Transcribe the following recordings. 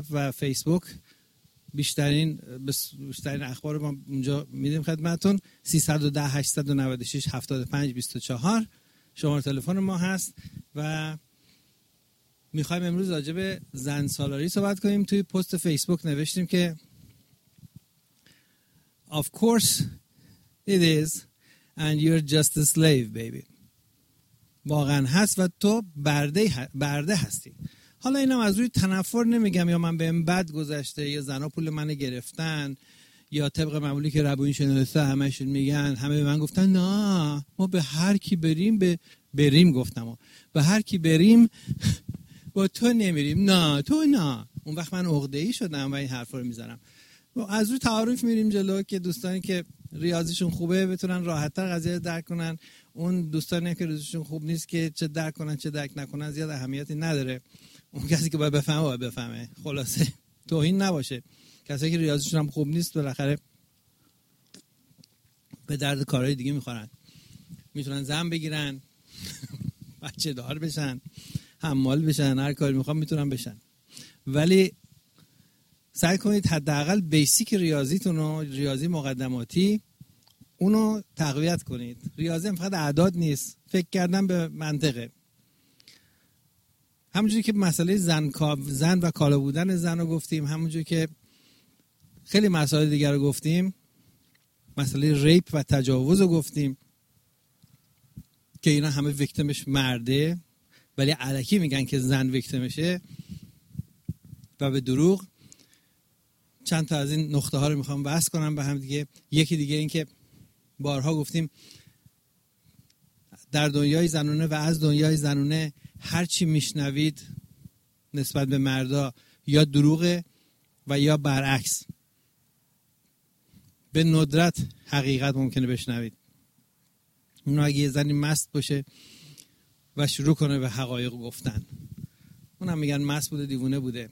و فیسبوک بیشترین اخبار ما اونجا میدیم خدمتتون. 310 896 75 24 شماره تلفن ما هست و میخوایم امروز راجع به زن سالاری صحبت کنیم. توی پست فیسبوک نوشتیم که Of course it is and you're just a slave baby. واقعا هست و تو برده هستی. حالا اینم از روی تنفر نمیگم یا من بهم بد گذشته یا زنا پول منو گرفتن یا طبق معمولی که روان شناسا همشون میگن، همه به من گفتن نه ما به هر کی بریم گفتم به هر کی بریم با تو نمیریم، نه تو نه. اون وقت من عقده‌ای شدم و این حرفا رو میزنم. از روی تعارف میریم جلو که دوستانی که ریاضیشون خوبه بتونن راحت‌تر قضیه درک کنن. اون دوستانی که ریاضیشون خوب نیست که چه درک کنن چه درک نکنن زیاد اهمیتی نداره. اون کسی که باید بفهمه. خلاصه توهین نباشه. کسایی که ریاضیشون هم خوب نیست بالاخره به درد کارهای دیگه میخورن. میتونن زن بگیرن، بچه دار بشن، حمال بشن، هر کاری میخوان میتونن بشن. ولی سعی کنید حداقل بیسیک ریاضیتون رو، ریاضی مقدماتی، اونو تقویت کنید. ریاضی هم فقط اعداد نیست، فکر کردن به منطقه. همونجوری که مسئله زن و کالا بودن زن رو گفتیم، همونجوری که خیلی مسائل دیگر رو گفتیم، مسئله ریپ و تجاوز رو گفتیم که اینا همه ویکتیمش مرده ولی الکی میگن که زن ویکتیمشه و به دروغ. چند تا از این نقطه ها رو میخوام بحث کنم به هم دیگه. یکی دیگه این که بارها گفتیم در دنیای زنونه و از دنیای زنونه هر چی میشنوید نسبت به مردا یا دروغه و یا برعکس. به ندرت حقیقت ممکنه بشنوید. اون اگه یه زنی مست باشه و شروع کنه به حقایق گفتن، اونم میگن مست بوده، دیوونه بوده.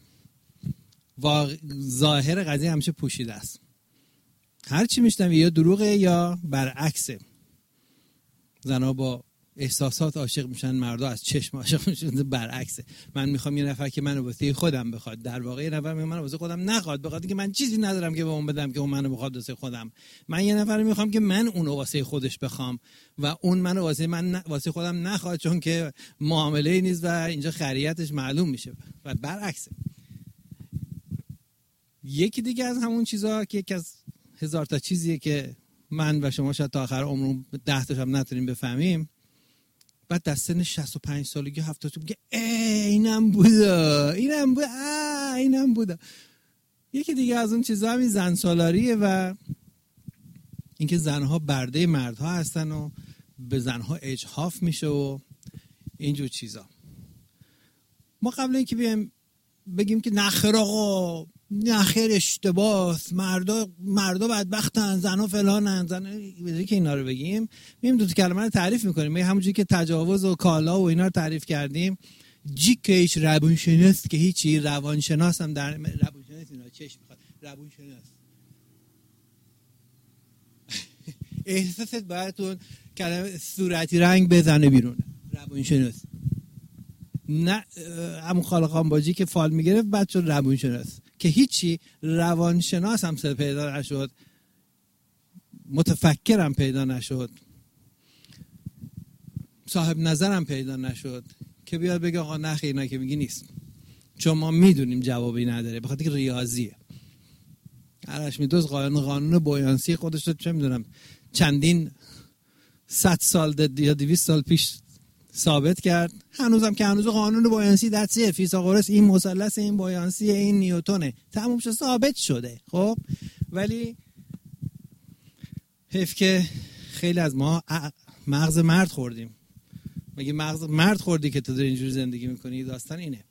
ظاهر قضیه همیشه پوشیده است. هر چی میشنوی یا دروغه یا برعکسه. زنها با احساسات عاشق میشن، مردا از چشم عاشق میشن، برعکسه. من میخوام یه نفر که منو واسه خودم بخواد، در واقع یه نفر منو واسه خودم نخواد، بخاطر که من چیزی ندارم که به اون بدم که اون منو بخواد واسه خودم. من یه نفر میخوام که من اونو واسه خودش بخوام و اون منو واسه خودم نخواد، چون که معامله‌ای نیست و اینجا خریتش معلوم میشه و برعکسه. یکی دیگه از همون چیزا که یکی از هزار تا چیزیه که من و شما شاید تا آخر عمرمون 10 تاش هم نتونیم بفهمیم، بعد در سن 65 سالگی 70 میگه اینم بوده. یکی دیگه از اون چیزا همین زن سالاریه و اینکه زنها برده مردها هستن و به زنها اجحاف میشه و اینجور چیزا. ما قبل اینکه بیایم بگیم که نخیر آقا، نخیر اشتباس، مردا بدبختن، زنها فلانن، بدونی که اینا رو بگیم، مییم دو تا کلمه رو تعریف میکنیم. همونجوری که تجاوز و کالا و اینا رو تعریف کردیم، جیکش روانشناس که هیچی، روانشناس هم در روانشناس اینا چش میخواد، روانشناس احساست باید اون کلمه صورتی رنگ بزنه بیرون. روانشناس نه همون خالقان باجی که فال میگرفت بعد شد روانشناس که هیچی. روانشناس هم پیدا نشد، متفکرم پیدا نشد، صاحب نظرم پیدا نشد که بیاد بگه آقا نخ اینا که میگی نیست، چون ما میدونیم جوابی نداره، بخاطر که ریاضیه. هرش میدوز قانون بویانسی خودش رو چه میدونم چندین 100 سال یا 200 سال پیش ثابت کرد. هنوزم که هنوز قانون بویانسی دستیه، فیثاغورس این مثلث این بویانسی این نیوتونه، تموم شده، ثابت شده. خب ولی حیف که خیلی از ما مغز مرد خوردیم. مگه مغز مرد خوردی که تو داری اینجوری زندگی میکنی؟ داستان اینه.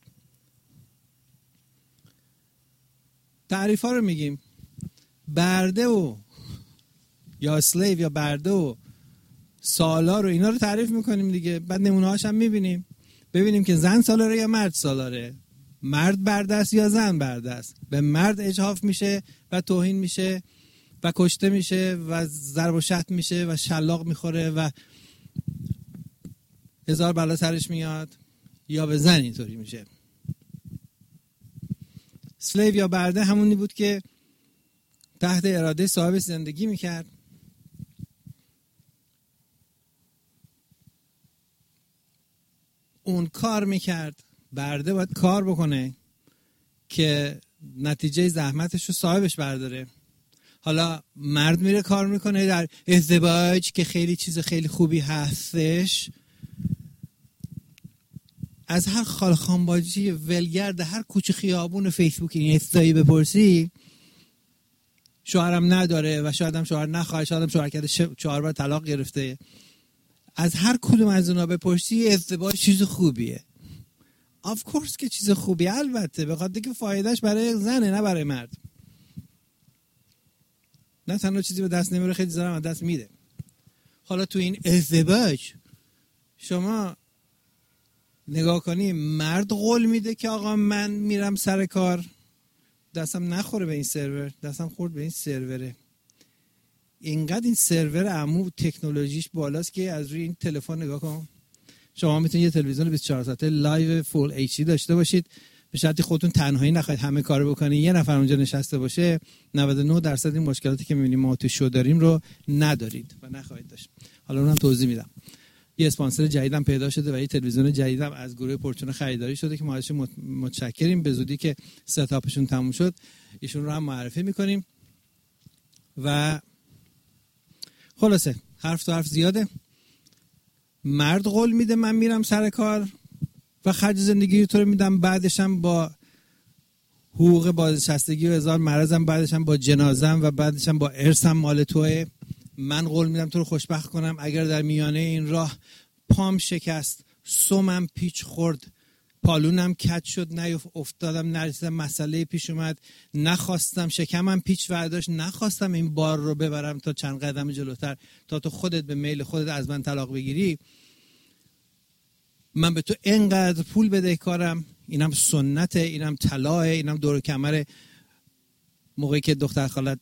تعریف ها رو میگیم، برده و یا اسلیو یا برده و سالار و اینا رو تعریف میکنیم دیگه. بعد نمونه هاش هم میبینیم، ببینیم که زن سالاره یا مرد سالاره، مرد برده است یا زن برده است. به مرد اجحاف میشه و توهین میشه و کشته میشه و ضرب و شتم میشه و شلاق میخوره و هزار بلا سرش میاد، یا به زن اینطوری میشه. سلیو یا برده همونی بود که تحت اراده صاحب زندگی میکرد. اون کار میکرد، برده باید کار بکنه که نتیجه زحمتش رو صاحبش برداره. حالا مرد میره کار میکنه در ازدواج که خیلی چیز خیلی خوبی هستش. از هر خالخانباجی ولگرد هر کوچه خیابون فیسبوک این استایی بپرسی شوهرم نداره و شاید هم شوهر نخواهد، شاید هم شوهر کرده 4 بار طلاق گرفته. از هر کدوم از اونا بپرسی ازدواج چیز خوبیه. آف کورس که چیز خوبیه، البته به خاطر که فایدهش برای زنه نه برای مرد. نه تنها چیزی به دست نمیاره، خیلی زارم از دست میده. حالا تو این ازدواج شما نگاه کنی، مرد قول میده که آقا من میرم سر کار، دستم نخوره به این سرور، دستم خورد به این سروره. اینقدر این سرور عمو تکنولوژیش بالاست که از روی این تلفن نگاه کن، شما میتونید یه تلویزیون 24 ساعته لایو فول اچ دی داشته باشید، به شرطی خودتون تنهایی نخواهید همه کارو بکنید، یه نفر اونجا نشسته باشه، 99% این مشکلاتی که میبینیم ما تو شو داریم رو ندارید و نخواهید داشت. حالا اونم توضیح میدم. یه اسپانسر جدیدم پیدا شده و یه تلویزیون جدیدم از گروه پورچون خریداری شده که ما ازش متشکریم. به زودی که ستاپشون تموم شد ایشون رو هم معرفی میکنیم. و خلاصه حرف زیاده. مرد قول میده من میرم سر کار و خرج زندگی تو رو میدم، بعدش هم با حقوق بازنشستگی و هزار مرزم، بعدش هم با جنازم و بعدش هم با ارثم مال توئه. من قول میدم تو رو خوشبخت کنم. اگر در میانه این راه پام شکست، سمم پیچ خورد، پالونم کج شد، افتادم، نرسیدم، مسئله پیش اومد، نخواستم، شکمم پیچ برداشت، نخواستم این بار رو ببرم تا چند قدم جلوتر تا تو خودت به میل خودت از من طلاق بگیری، من به تو اینقدر پول بدهکارم. اینم سنته، اینم طلاه، اینم دور کمر موقعی که دختر خالت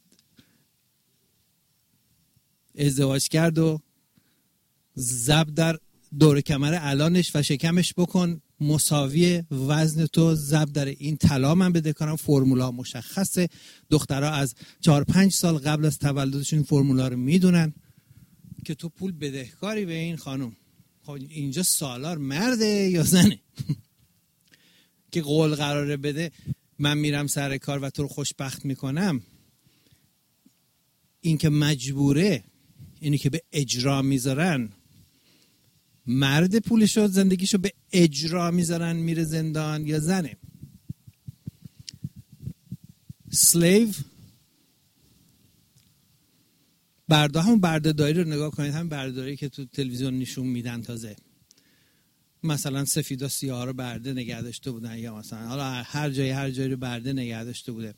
ازدواج کرد و ضرب در دور کمر الانش و شکمش بکن مساوی وزن تو، ضرب در این طلا من بدهکارم. فرمولا مشخصه، دخترها از 4-5 سال قبل از تولدشون فرمولا رو میدونن که تو پول بدهکاری به این خانم. خب اینجا سالار مرده یا زنه که قول قراره بده من میرم سر کار و تو رو خوشبخت میکنم؟ این که مجبوره، اینی که به اجرا میذارن، مرد پولشو زندگیشو به اجرا میذارن میره زندان یا زنه؟ سلیو برده، همون بردهداری رو نگاه کنید، همون بردهداری که تو تلویزیون نشون میدن. تازه مثلا سفیدا سیاه رو برده نگه داشته بودن، یا مثلا حالا هر جایی رو برده نگه داشته بوده.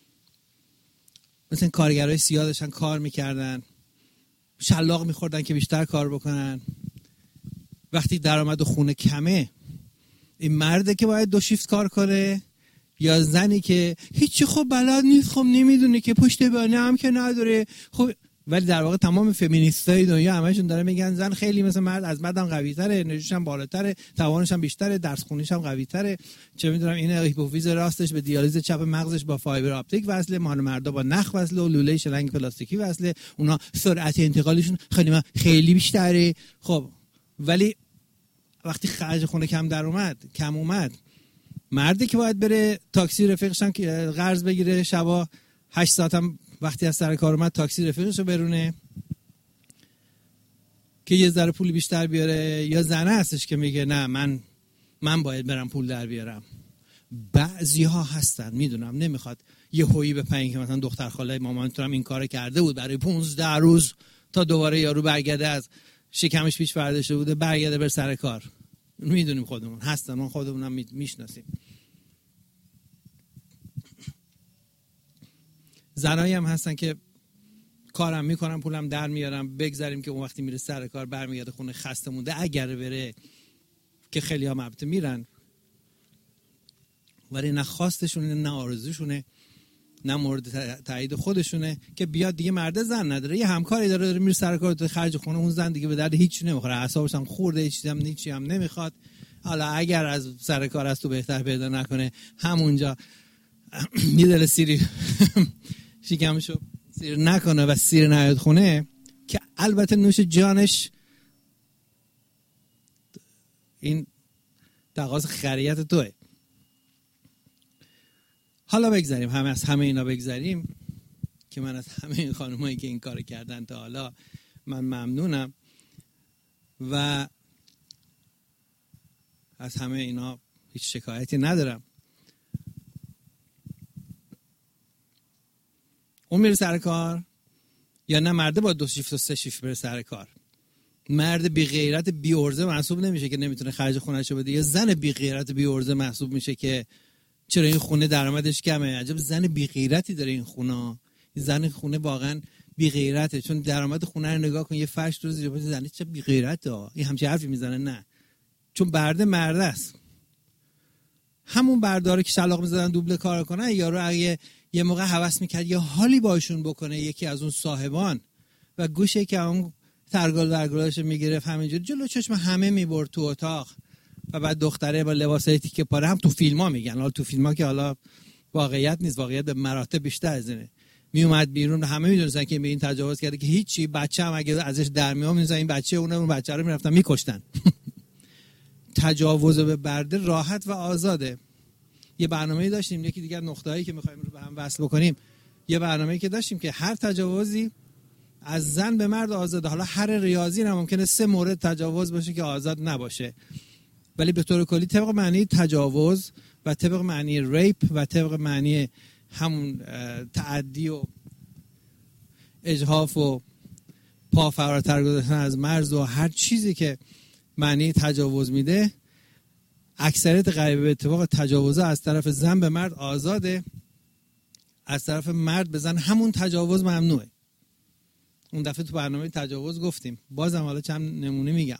مثلا کارگرای سیاه داشتن کار میکردن، شلاق میخوردن که بیشتر کار بکنن. وقتی درآمد و خونه کمه، این مرده که باید 2 شیفت کار کنه یا زنی که هیچی خب بلد نیست، خب نمیدونه که پشت بانه هم که نداره؟ خب ولی در واقع تمام فمینیستای دنیا همشون داره میگن زن خیلی مثل مرد، از مرد هم قوی تره، انرژیش هم بالاتره، توانش هم بیشتره، درس خونیش هم قوی تره، چه میدونم این هیپوفیز راستش به دیالیز چپ مغزش با فایبر آپتیک وصله، مال مردا با نخ وصله و لوله شلنگ پلاستیکی وصله، اونا سرعت انتقالشون خیلی بیشتره. خب ولی وقتی خرج خونه کم اومد، مردی که باید بره تاکسی رفیقش هم که قرض بگیره، شبا 8 ساعت هم وقتی از سر کار اومد تاکسی رفیقشو برونه که یه ذره پول بیشتر بیاره، یا زنه هستش که میگه نه من باید برم پول در بیارم. بعضی ها هستن میدونم نمیخواد یه هویی بپنین که مثلا دختر خاله مامانتون هم این کار کرده بود برای 15 روز تا دوباره یارو برگرده از شکمش پیش برداشته بوده برگرده بر سر کار. میدونیم خودمون هستن، ما خودمونم میشناسیم. زنایی هم هستن که کارم میکنم پولم در میارم، بگذاریم که اون وقتی میره سر کار برمیگرده خونه خسته مونده، اگر بره، که خیلی ها البته میرن ولی نه خواستشونه نه آرزوشونه نه مورد تایید خودشونه که بیاد دیگه مرده زن نداره، یه همکاری داره میره سر کار تو خرج خونه، اون زن دیگه به درد هیچ نمیخوره، اعصابش هم خورده، هیچی هم نمیخواد. حالا اگر از سر کار از تو بهتر پیدا نکنه همونجا یه دل سیری شکمشو سیر نکنه و سیر نیاد خونه، که البته نوش جانش این تقاضا خریت توه. حالا بگذاریم از همه اینا بگذاریم که من از همه این خانمایی که این کار کردن تا حالا من ممنونم و از همه اینا هیچ شکایتی ندارم. اون میره سر کار یا نه؟ مرده با 2 شیفت و 3 شیفت بره سر کار. مرد بی غیرت بی ارزه محسوب نمیشه که نمیتونه خرج خونه‌شو بده، یا زن بی غیرت بی ارزه محسوب میشه که چرا این خونه درآمدش کمه، عجب زن بی غیرتی داره این خونه. زن خونه واقعا بی غیرته، چون درآمد خونه رو نگاه کن، یه فرش تو زیر پای زنه چه بی غیرته. این همچین حرفی میزنه؟ نه، چون برده مرده است. همون برداره که شلاق میزدن دوبله کار کنن، یارو اگه یه موقع هوس میکرد یه حالی باشون بکنه، یکی از اون صاحبان و گوشه که اون ترگل برگلاشو میگرفت همینجوری جلو چشم همه میبرد تو اتاق، و بعد دختره با لباسای تیکه پاره، هم تو فیلم‌ها میگن، حالا تو فیلم‌ها که حالا واقعیت نیست، واقعیت به مراتب بیشتر از اینه، میومد بیرون همه میدونستن که به این تجاوز کرده که هیچی، بچه هم اگه ازش در میاد میدونستن این بچه اون بچه رو میرفتن میکشتن. تجاوز به برده راحت و آزاده. یه برنامه‌ای داشتیم، یکی دیگر نقطه‌ای که می‌خوایم رو به هم وصل بکنیم، یه برنامه‌ای که داشتیم که هر تجاوزی از زن به مرد آزاده. حالا هر ریاضی هم ممکنه 3 مورد تجاوز باشه که آزاد نباشه، ولی به طور کلی طبق معنی تجاوز و طبق معنی ریپ و طبق معنی همون تعدی و اجحاف و پا فراتر گذاشتن از مرز و هر چیزی که معنی تجاوز میده، اکثریت غریبه به اتفاق تجاوز از طرف زن به مرد آزاده، از طرف مرد به زن همون تجاوز ممنوعه. اون دفعه تو برنامه تجاوز گفتیم، بازم حالا چند نمونه میگم.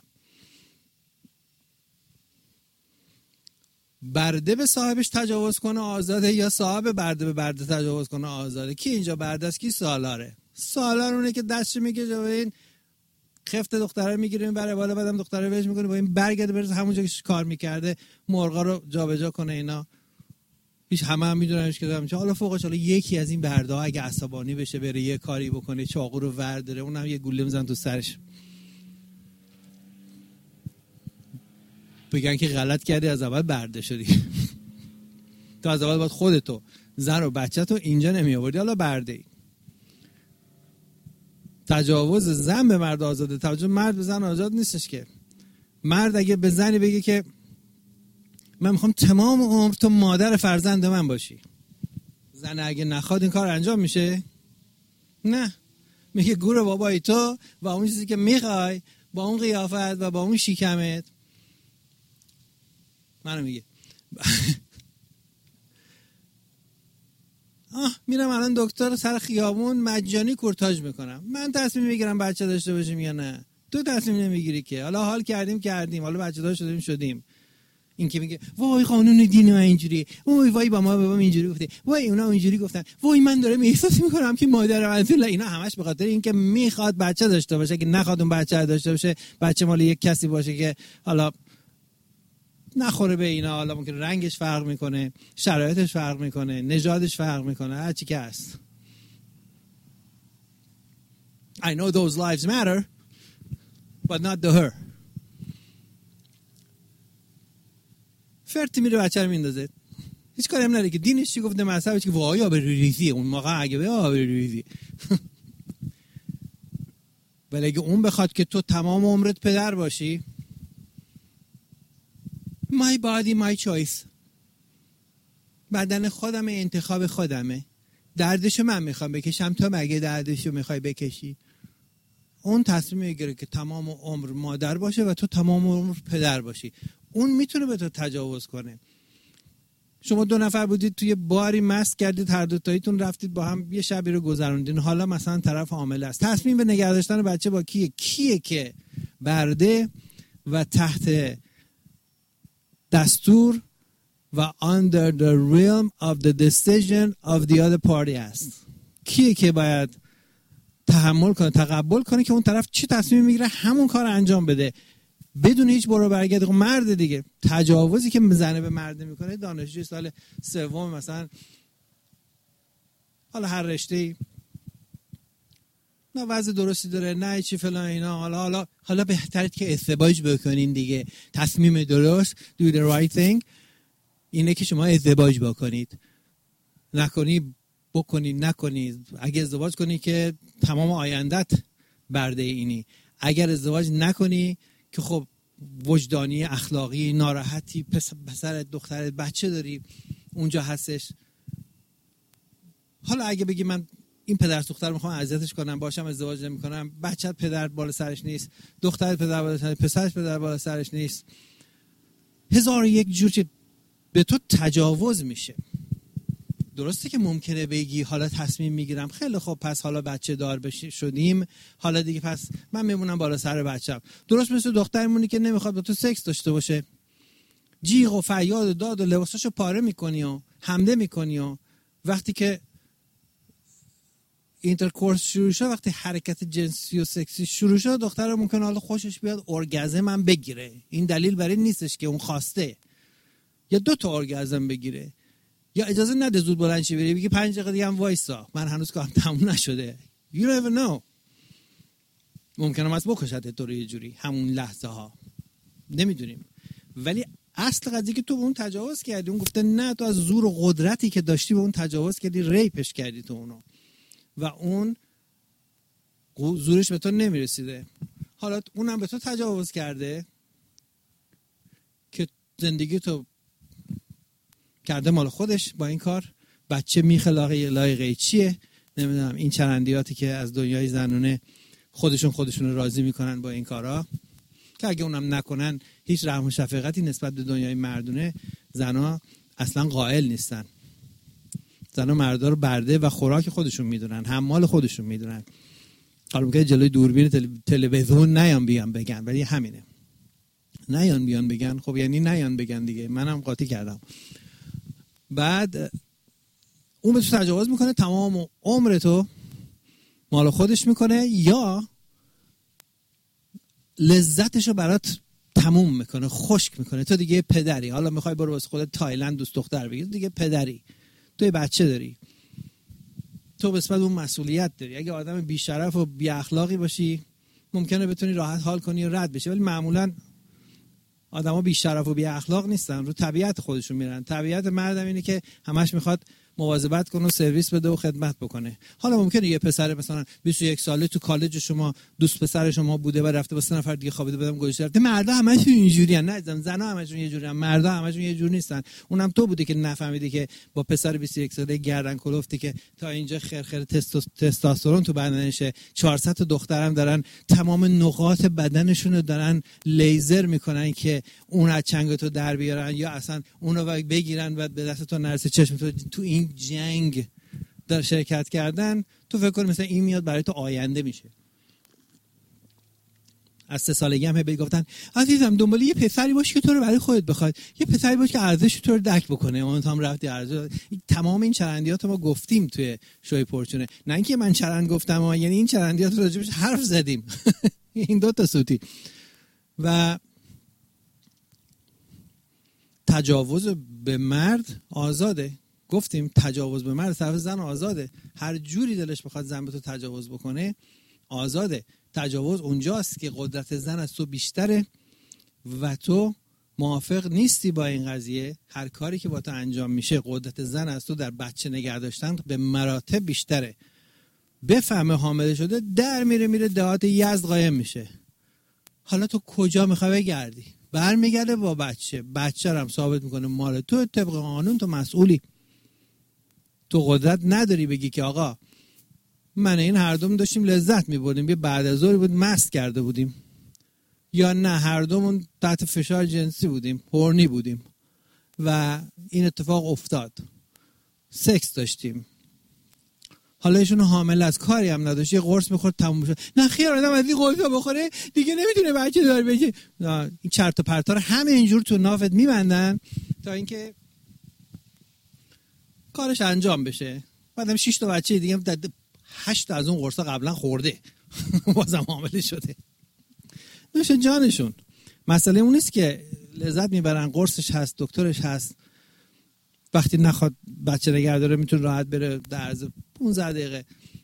برده به صاحبش تجاوز کنه آزاده، یا صاحب برده به برده تجاوز کنه آزاده. کی اینجا برده است، کی سالاره؟ سالار اونه که دستش میگه جا این خفت دختره میگیریم برای بالا، بعدم دختره بهش میکنه با این برگرده برسه همونجا که کار میکرده، مرغا رو جابجا کنه. اینا هیچ هم میدوننش که دارم. حالا فوقش حالا یکی از این برده‌ها اگه عصبانی بشه بره یه کاری بکنه، چاقو رو ورداره، اونم یه گوله میزنن تو سرش، بگن که غلط کردی، از اول برده شدی. تو از اول باید خودتو، زن و بچه‌تو اینجا نمی آوردی، حالا برده ای. تجاوز زن به مرد آزاده، تجاوز مرد به زن آزاد نیستش که. مرد اگه به زنی بگه که من میخوام تمام عمر تو مادر فرزند من باشی، زن اگه نخواد این کار انجام میشه؟ نه، میگه گور بابای تو و اون چیزی که میخوای با اون قیافت و با اون شیکمت منو میگه. میرم الان دکتر سر خیابون مجانی کورتاژ میکنم، من تصمیم میگیرم بچه داشته باشیم یا نه، تو تصمیم نمیگیری که. حالا حال کردیم، حالا بچه دار شدیم. این که میگه وای قانون دین ما اینجوری، وای با ما بابام اینجوری گفته، وای اونا اونجوری گفتن، وای من دارم احساس میکنم که مادرم اصلا. اینا همش به خاطر اینکه میخواد بچه داشته باشه، که نخواد اون بچه داشته باشه، بچه مال یک کسی باشه که حالا نخوره به اینا. حالا ممکن رنگش فرق میکنه، شرایطش فرق میکنه، نژادش فرق میکنه، هر چی که هست. I know those lives matter but not to her. فرتی میره بچه رو میندازه، هیچ کاری هم نداره که دینش چی گفته، مذهبش که وای آبروریزی. اون موقع اگه به آبروریزی ولی اگه اون بخواد که تو تمام عمرت پدر باشی، my body my choice، بدن خودمه، انتخاب خودمه، دردشو من میخوام بکشم، تو مگه دردشو میخوای بکشی؟ اون تصمیم میگیره که تمام عمر مادر باشه و تو تمام عمر پدر باشی. اون میتونه به تو تجاوز کنه. شما 2 نفر بودید توی باری مست کردید، هر دو تاییتون رفتید با هم یه شبی رو گذروندین، حالا مثلا طرف حامله است. تصمیم به نگه داشتن بچه با کیه که برده و تحت دستور و under the realm of the decision of the other party است. کیه که باید تحمل کنه، تقبل کنه که اون طرف چی تصمیم میگیره همون کار انجام بده بدون هیچ برو برگرد. مرد دیگه. تجاوزی که زنه به مرد میکنه، دانشجوی سال 3 مثلا حالا هر رشته‌ای نه وضع درستی داره، نه چی فلان اینا، حالا بهتره که ازدواج بکنین دیگه. تصمیم درست do the right thing اینه که شما ازدواج بکنید. نکنی بکنید، نکنید. اگه ازدواج کنی که تمام آیندت برده اینی. اگر ازدواج نکنی که خب وجدانی، اخلاقی، ناراحتی، پسر دختر بچه داری اونجا هستش. حالا اگه بگی من این پدر دختر میخوام اذیتش کنم باشم ازدواج نمیکنم، بچت پدر بالا سرش نیست، دختر پدر بالا سرش، پسرش پدر بالا سرش نیست، هزار یک جور که به تو تجاوز میشه. درسته که ممکنه بگی حالا تصمیم میگیرم خیلی خوب پس حالا بچه دار شدیم، حالا دیگه پس من میمونم بالا سر بچم. درست مثل دخترمونی که نمیخواد با تو سکس داشته باشه، جیغ و فریاد و داد و لباساشو پاره میکنی و حمله میکنی و وقتی که اینترکورس شروع شد، وقتی حرکت جنسی و سکسی شروع شد، دختر ممکنه حالا خوشش بیاد ارگزم هم بگیره. این دلیل برای نیستش که اون خواسته، یا 2 تا ارگزم بگیره، یا اجازه نده زود بلند شی بری بگی 5 دقیقه دیگه هم وایسا من هنوز کارم تموم نشده. You never know. ممکنه از بکشت تو رو یه جوری همون لحظه ها، نمیدونیم. ولی اصل قضیه که تو به اون تجاوز کردی، اون گفته نه، تو از زور و قدرتی که داشتی به اون تجاوز کردی، ریپش کردی تو اونو و اون زورش به تو نمیرسیده. حالا اونم به تو تجاوز کرده که زندگی تو کرده مال خودش با این کار. بچه میخلاقه لایقه چیه نمیدونم. این چرندیاتی که از دنیای زنونه خودشون راضی میکنن با این کارا، که اگه اونم نکنن هیچ رحم و شفقتی نسبت به دنیای مردونه زنا اصلا قائل نیستن. زنا مردا رو برده و خوراک خودشون میدونن، حمال خودشون میدونن. حالا میگه جلوی دوربین تلویزیون نیان بیان بگن، ولی همینه، نیان بیان بگن. خب یعنی نیان بگن دیگه، منم قاطی کردم. بعد اون به تو تجاوز میکنه، تمام عمر تو مال خودش میکنه، یا لذتشو برات تموم میکنه، خشک میکنه. تو دیگه پدری، حالا میخوای برو واسه خودت تایلند دوست دختر بگیر، دیگه پدری، تو یه بچه داری، تو نسبت اون مسئولیت داری. اگه آدم بی شرف و بی اخلاقی باشی ممکنه بتونی راحت حال کنی و رد بشی، ولی معمولا آدما بی شرف و بی اخلاق نیستن، رو طبیعت خودشون میرن. طبیعت مردم اینه که همش میخواد مواظبت کنه و سرویس بده و خدمت بکنه. حالا ممکنه یه پسر مثلا 21 ساله تو کالج شما دوست پسر شما بوده و رفته با 3 نفر دیگه خوابیده، بدم گوشش رفته. مردا همشون اینجوریان، نه زنا همشون یه جوریان، مردا همشون یه جور نیستن. اونم تو بودی که نفهمیدی که با پسر 21 ساله گردن کلفتی که تا اینجا خرخر تستوسترون تو بدنشه، 400 تا دخترم دارن تمام نقاط بدنشون رو دارن لیزر میکنن که اون از چنگ تو در بیارن یا اصلا اونو بگیرن و به دست تو نرسه چشم تو این جنگ در شرکت کردن. تو فکر کن مثلا این میاد برای تو آینده میشه. از 3 سالگی هم بهت گفتن عزیزم دنبال یه پسری باش که تو رو برای خودت بخواد، یه پسری باش که ارزش تو رو درک بکنه. اون هم رفتی ارزش. تمام این چرندیات ما گفتیم توی شوی پرچونه، نه اینکه من چرند گفتم یعنی این چرندیات راجبش حرف زدیم. این 2 تا صوتی. و تجاوز به مرد آزاده. گفتیم تجاوز به مرد طرف زن آزاده، هر جوری دلش بخواد زن به تو تجاوز بکنه آزاده. تجاوز اونجاست که قدرت زن از تو بیشتره و تو موافق نیستی با این قضیه. هر کاری که با تو انجام میشه قدرت زن از تو در بچه نگه داشتن به مراتب بیشتره. بفهمه حامله شده در میره دهات یزد قایم میشه. حالا تو کجا میخوای بگردی؟ برمیگرده با بچه رو هم ثابت میکنه مال تو، طبق قانون تو مسئولی. تو قدرت نداری بگی که آقا من این هر دوم داشتیم لذت میبردیم، یه بعد از ظهر بود مست کرده بودیم، یا نه هر دومون تحت فشار جنسی بودیم، هورنی بودیم و این اتفاق افتاد، سکس داشتیم، حالا ایشون حامل از کاری هم نداشت، یه قرص میخورد تموم شد. نه خیر آدم از این قرص بخوره دیگه نمیتونه بچه دار بشه. این چرت و پرتا رو همه اینجور تو نافت میبندن تا اینکه کارش انجام بشه. بعدم 6 تا بچه دیگه 8 تا از اون قرصا قبلا خورده بازم حامل شده. نوش جانشون. مسئله اون نیست که لذت میبرن، قرصش هست، دکترش هست، وقتی نخواد بچه نگه داره میتونه راحت بره در عرض 15 دقیقه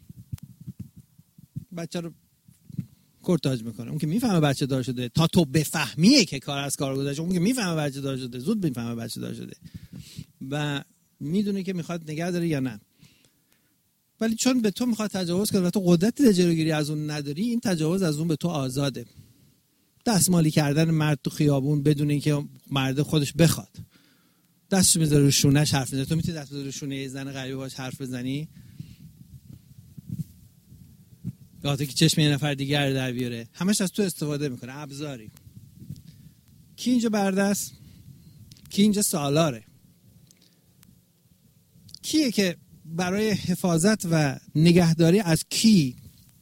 بچه رو کورتاژ میکنه. اون که میفهمه بچه دار شده، تا تو بفهمیه که کار از کار گذشته. اون که میفهمه بچه دار شده، زود میفهمه بچه دار شده و میدونه که میخواد نگه داره یا نه. ولی چون به تو میخواد تجاوز کنه و تو قدرت جلوگیری از اون نداری، این تجاوز از اون به تو آزاده. دستمالی کردن مرد تو خیابون بدون اینکه مرد خودش بخواد، دستش میذاره رو شونه‌اش حرف میزنه. تو میتونی دست بذاری رو شونه یه زن غریبه باش حرف بزنی؟ یا که چشم یه نفر دیگر در بیاره؟ همش از تو استفاده میکنه. ابزاری. کی اینجا برده است؟ کی اینجا سالاره؟ کیه که برای حفاظت و نگهداری از کی،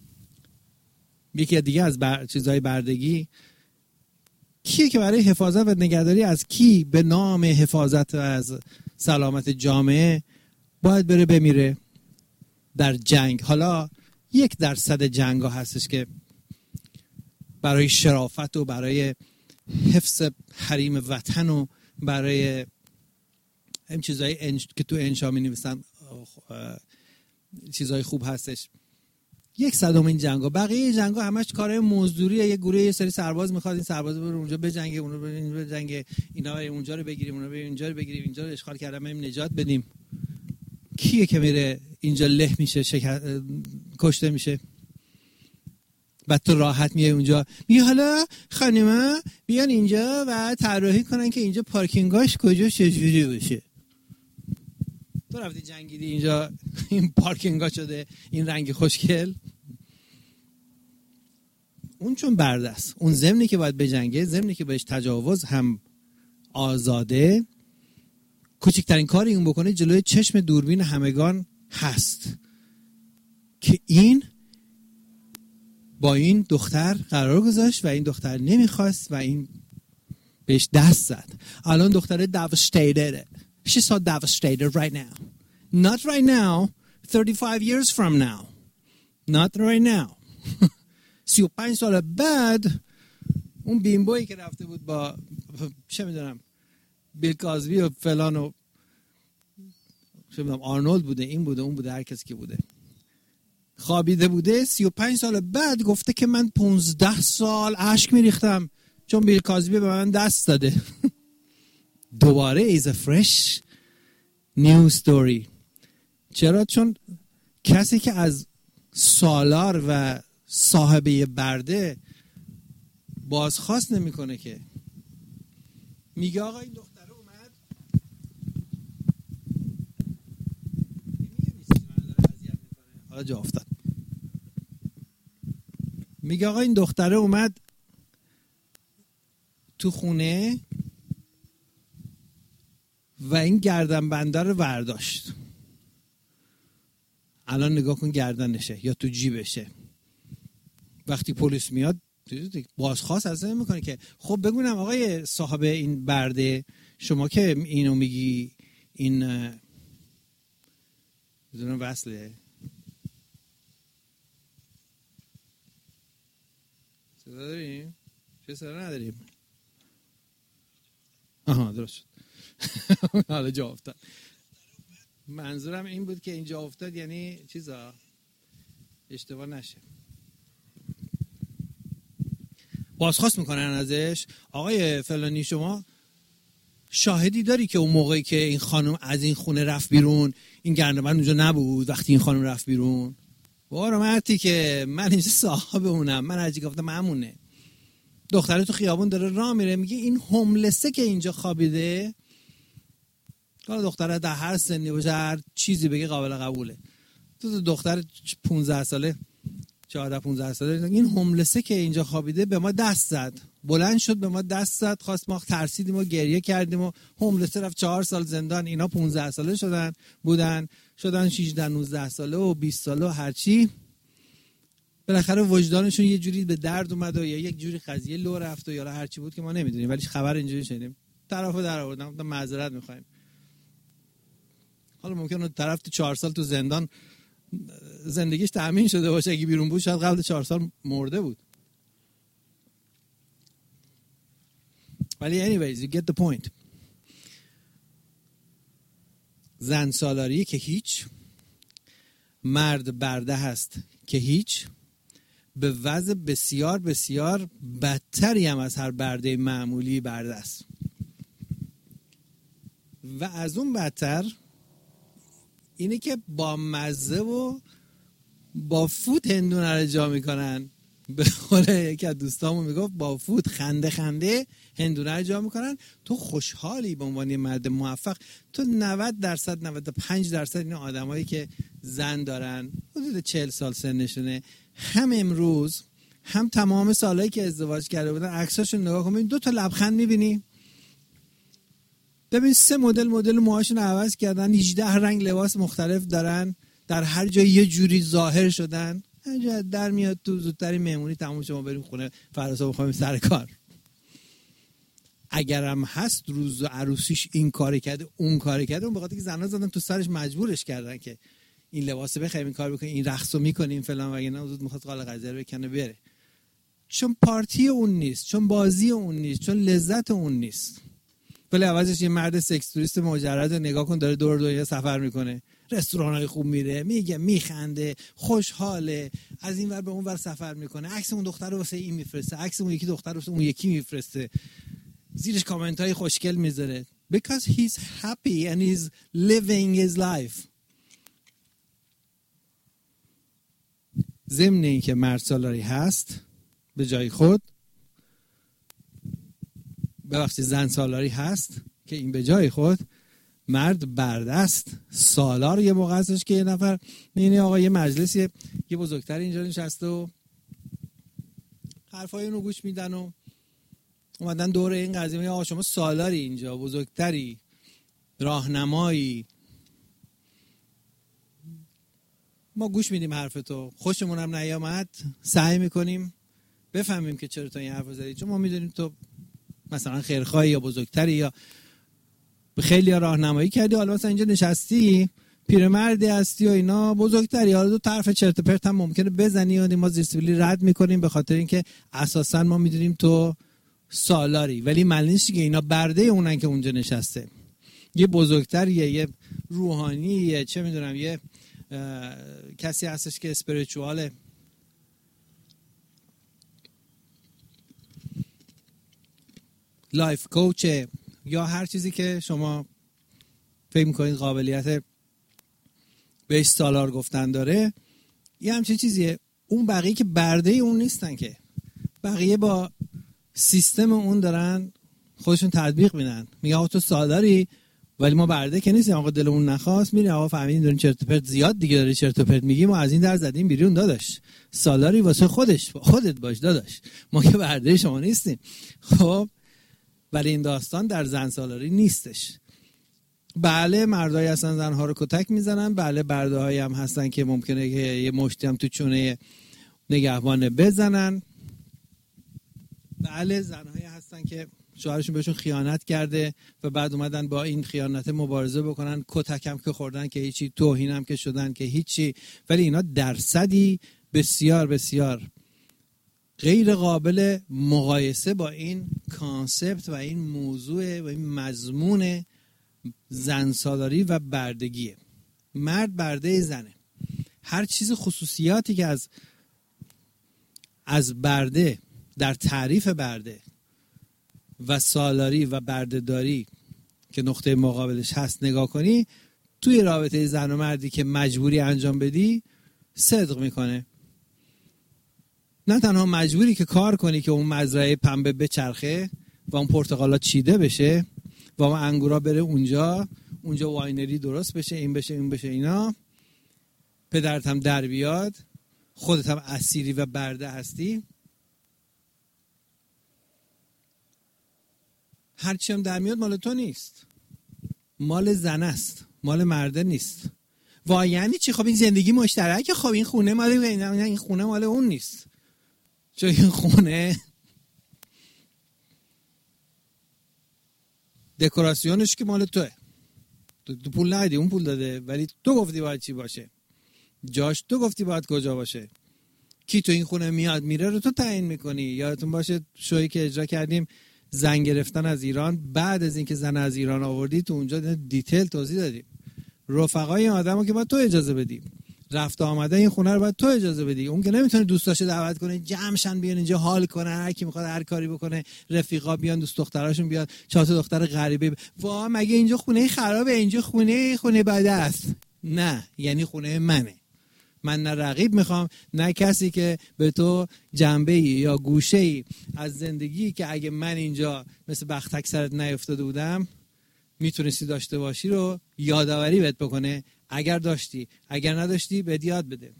یکی دیگه از چیزهای بردگی، کیه که برای حفاظت و نگهداری از کی به نام حفاظت از سلامت جامعه باید بره بمیره در جنگ؟ حالا 1% جنگ ها هستش که برای شرافت و برای حفظ حریم وطن و برای این چیزهای که تو انشا می نویسن چیزهای خوب هستش. 1/100 این جنگ ها. بقیه جنگ ها همش کارهای مزدوریه. یه گروه یه سری سرباز میخواد این سرباز بره اونجا بجنگه، اونو بره بجنگه، اینا بریم اونجا رو بگیریم، اونو بریم اینجا رو بگیریم، اینجا رو اشغال کردن بریم نجات بدیم. کیه که میره اینجا له میشه، کشته میشه؟ بعد تو راحت میای اونجا میگی حالا خانما بیان اینجا و طراحی کنن که اینجا پارکینگاش کجا چجوری باشه. تو رفتی جنگیدی اینجا این پارکینگا شده این رنگ خوشگل؟ اون چون برده است، اون ضمنی که باید بجنگه، ضمنی که بهش تجاوز هم آزاده، کوچکترین کاری اون بکنه جلوی چشم دوربین همگان هست که این با این دختر قرار گذاشت و این دختر نمیخواست و این بهش دست زد. الان دختر devastated. She's so devastated right now. Not right now. 35 years from now. Not right now. 35 سال بعد اون بیمبویی که رفته بود با چه میدونم بیل کازبی و فلان و چه میدونم آرنولد بوده، این بوده، اون بوده، هر کسی که بوده، خوابیده بوده، 35 سال بعد گفته که من 15 سال اشک میریختم چون بیل کازبی به من دست داده. دوباره is a fresh new story. چرا؟ چون کسی که از سالار و صاحبه برده بازخواست نمیکنه که میگه آقا این دختره اومد حالا جا افتاد، میگه آقا این دختره اومد تو خونه و این گردن بنده رو برداشت. الان نگاه کن گردنشه یا تو جیبشه. وقتی پلیس میاد بازخواست از این میکنه که خب بگونم آقای صاحب این برده، شما که اینو میگی این بدون وصله صدا داریم؟ چه صدا نداریم؟ آها درست شد. حالا جا افتاد. منظورم این بود که اینجا افتاد یعنی چیزا اشتباه نشه. بازخواست میکنن ازش، آقای فلانی شما شاهدی داری که اون موقعی که این خانم از این خونه رفت بیرون این گردنبند اونجا نبود وقتی این خانم رفت بیرون؟ بارا مرتی که من اینجا صاحب اونم، من هرچی گفتم همونه. دختره تو خیابون داره راه میره، میگه این هوملسه که اینجا خوابیده، حالا دختره در هر سنی باشه هر چیزی بگه قابل قبوله. تو دختر 15 ساله 14-15 ساله، این هوملسه که اینجا خوابیده به ما دست زد، بلند شد به ما دست زد، خواست، ما ترسیدیم و گریه کردیم و هوملسه رفت 4 سال زندان. اینا 15 ساله شدن 16-19 ساله و 20 ساله و هرچی. بالاخره وجدانشون یه جوری به درد اومد و یا یک جوری قضیه لو رفت و یا هرچی بود که ما نمیدونیم، ولی خبر اینجوری شنیدیم. طرفو در آوردن، معذرت میخوایم. حالا ممکنه طرف تو 4 سال تو زندان زندگیش تأمین شده باشه، اگه بیرون بود شاید قبل 4 سال مرده بود. ولی anyways you get the point. زن سالاری که هیچ، مرد برده هست که هیچ، به وضع بسیار بسیار بدتری هم از هر برده معمولی برده است. و از اون بدتر اینه که با مزه و با فوت هندونه رو جا میکنن. به قول یکی از دوستامون میگفت با فوت خنده خنده هندونه رو جا میکنن. تو خوشحالی به عنوان مرد موفق. تو 90% 95% این آدمایی که زن دارن حدود 40 سال سنشونه، هم امروز هم تمام سالایی که ازدواج کرده بودن، عکساشون نگاه کن، 2 تا لبخند میبینی، ببین 3 مدل موهاشون عوض کردن، 18 رنگ لباس مختلف دارن، در هر جای یه جوری ظاهر شدن. اینجا در میاد تو زودتری مهمونی تموم شما بریم خونه، فردا صبح بخوایم سر کار. اگرم هست روز عروسیش این کار کرده اون کار کرده، اون به خاطر که زنا زدن تو سرش مجبورش کردن که این لباس بخریم، این کار بکنی، این رقصو میکنی، این فلان، وگه نه زود میخواد قال قضیه رو بکنه بره. چون پارتی اون نیست، چون بازی اون نیست، چون لذت اون نیست. ولی عوضش یه مرد سکس توریست مجرد رو نگاه کن داره دور دنیا سفر میکنه، رستوران‌های خوب میره، میگه، میخنده، خوشحاله، از این ور به اون ور سفر میکنه، عکس اون دختر رو واسه این میفرسته، عکس اون یکی دختر رو واسه اون یکی میفرسته، زیرش کامنت‌های خوشگل میذاره because he's happy and he's living his life. ضمن این که مرد سالاری هست به جای خود، ببخشید زن سالاری هست که این به جای خود، مرد برده است سالار. یه موقع هستش که یه نفر می‌بینی آقا یه مجلسی یه بزرگتر اینجا نشسته و حرفای اون رو گوش میدن و اومدن دور این قضیه میگن آقا شما سالاری، اینجا بزرگتری، راهنمایی، ما گوش میدیم حرف تو، خوشمون هم نیامد سعی میکنیم بفهمیم که چرا تو این حرف زدی، چون ما میدونیم تو مثلا خیرخواهی یا بزرگتری یا به خیلی راهنمایی کردی، حالا مثلا اینجا نشستی پیرمردی هستی و اینا بزرگتری، حالا 2 طرف چرت و پرت هم ممکنه بزنی و ما زیر سیبیلی رد میکنیم به خاطر اینکه اساسا ما میدونیم تو سالاری، ولی معنی نیست که اینا برده اونن که اونجا نشسته. یه بزرگتریه، یه روحانیه، چه میدونم یه کسی هستش که اسپریچواله، لایف کوچه، یا هر چیزی که شما فکر میکنید قابلیت بهش سالار گفتن داره، یه همچین چیزیه. اون بقیه که برده اون نیستن، که بقیه با سیستم اون دارن خودشون تطبیق میدن، میگه آقا تو سالاری ولی ما برده که نیستیم، آقا دلمون نخواست میریم، آقا فهمیدین دارین چرت و پرت زیاد دیگه داری چرت و پرت میگیم و از این در زدیم بیرون داداش، سالاری واسه خودت باش داداش، ما که برده شما نیستیم. خب ولی این داستان در زن سالاری نیستش. بله مردایی هستن زنها رو کتک میزنن، بله برده‌هایی هم هستن که ممکنه که یه مشتی هم تو چونه نگهبان بزنن، بله زنهایی هستن که شوهرشون بهشون خیانت کرده و بعد اومدن با این خیانت مبارزه بکنن، کتک هم که خوردن که هیچی، توهین هم که شدن که هیچی، ولی اینا درصدی بسیار بسیار غیر قابل مقایسه با این کانسپت و این موضوع و این مضمون زن سالاری و بردگیه. مرد برده زنه، هر چیز خصوصیاتی که از برده در تعریف برده و سالاری و بردهداری که نقطه مقابلش هست نگاه کنی، توی رابطه زن و مردی که مجبوری انجام بدی صدق میکنه. نه تنها مجبوری که کار کنی که اون مزرعه پنبه بچرخه و اون پرتقالا چیده بشه و اون انگورا بره اونجا واینری درست بشه، این بشه این بشه، اینا پدرت هم در بیاد، خودت هم اسیری و برده هستی، هرچی هم در میاد مال تو نیست، مال زن است، مال مرده نیست. وای یعنی چی؟ خب این زندگی مشترکه، خب این خونه مال این خونه مال اون نیست، چون این خونه دکوراسیونش که مال توه، تو پول ندی، اون پول داده، ولی تو گفتی باید چی باشه، جاش تو گفتی باید کجا باشه، کی تو این خونه میاد میره رو تو تعیین میکنی. یادتون باشه شویی که اجرا کردیم زن گرفتن از ایران، بعد از اینکه زن از ایران آوردی تو اونجا دیتیل توضیح دادیم. رفقای این آدمو که باید تو اجازه بدی، رفت آمده این خونه رو باید تو اجازه بدی. اون که نمیتونه دوستاشو دعوت کنه جمعشن بیان اینجا حال کنن، هر کی میخواد هر کاری بکنه، رفیقا بیان، دوست دختراشون بیاد، 4 تا دختر غریبه. وا مگه اینجا خونه خرابه؟ اینجا خونه بده است. نه، یعنی خونه منه. من نه رقیب میخوام، نه کسی که به تو جنبه‌ای یا گوشه‌ای از زندگی که اگه من اینجا مثل بختک سرت نیفتاده بودم میتونستی داشته باشی رو یادآوری بهت بکنه. اگر داشتی، اگر نداشتی بهت یاد بده.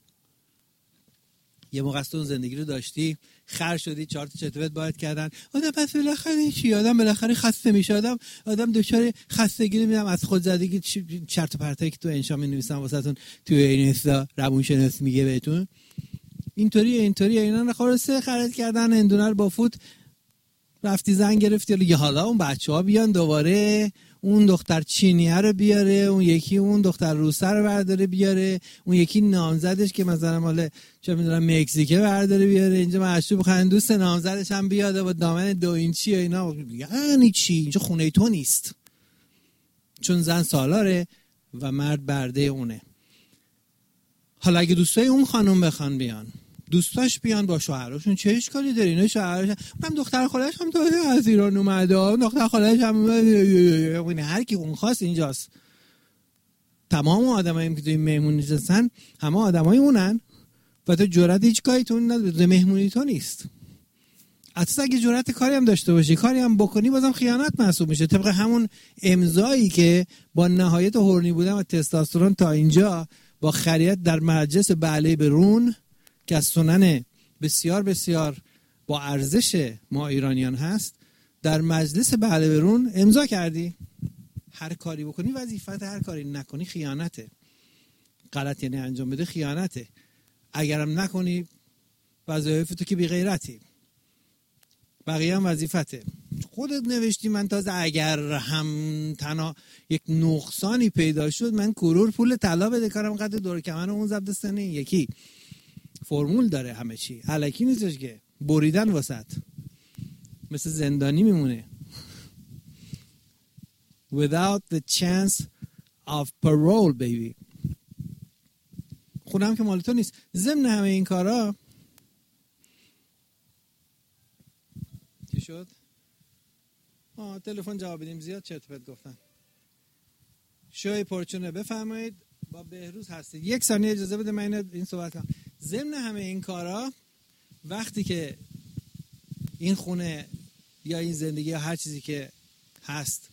یه موقع اون زندگی رو داشتی، خر شدی، 4 تا چتوت باید کردن، آدم پس بالاخره چی؟ آدم بالاخره خسته میشه، آدم دچار خستگی نمیدم از خودزدگی، چرت و پرتایی که تو انشا می‌نویسن واسهتون تو این اینستا روانشناس میگه بهتون اینطوریه اینا رو خلاصه خرید کردن، اندونه رو با فوت رفتی زن گرفتی. حالا اون بچه‌ها بیان دوباره اون دختر چینیه رو بیاره، اون یکی اون دختر روسه رو برداره بیاره، اون یکی نامزدش که مثلا مال چه میدونم مکزیکه برداره بیاره اینجا مشروب خند، دوست نامزدش هم بیاده با دامن 2 اینچی و اینا. یعنی چی؟ اینجا خونه تو نیست، چون زن سالاره و مرد برده اونه. حالا اگه دوستای اون خانم بخوان بیان، دوستاش بیان با شوهراشون، چه اشکالی داره؟ اینا شوهرش هم دختر خالش هم تو از ایران اومده، دختر خالش هم هر کی اون خواست اینجاست. تمام آدمایی که توی مهمونی نشستن همه آدمای اونن و تو جرأت هیچ کاری تو نداری، مهمونی تو نیست. حتی اگه جرأت کاری هم داشته باشی، کاری هم بکنی، بازم خیانت محسوب میشه، طبق همون امضایی که با نهایت هورنی بودن و تستوسترون تا اینجا با خریت در مجلس بعله برون که از سنن بسیار بسیار با ارزش ما ایرانیان هست، در مجلس بعله برون امضا کردی. هر کاری بکنی وظیفت، هر کاری نکنی خیانته. غلط یعنی انجام بده خیانته. اگرم نکنی وظایفتو که بی غیرتی، بقیه هم وظیفته. خودت نوشتی من تازه اگر هم تنها یک نقصانی پیدا شد من کرور پول طلا بده کارم قد دور کمر اون ضبط سنه. یکی فرمول داره همه چی، الکی نیستش که بریدن واسط مثل زندانی میمونه. without the chance of parole baby. خونم که مال تو نیست. ضمن همه این کارا چی شد؟ تلفن جواب بدیم، زیاد چرت و پرت گفتن. شوی پرچونه بفرمایید، با بهروز هستید. 1 ثانیه اجازه بده من این صحبت کنم. ضمن همه این کارا وقتی که این خونه یا این زندگی یا هر چیزی که هست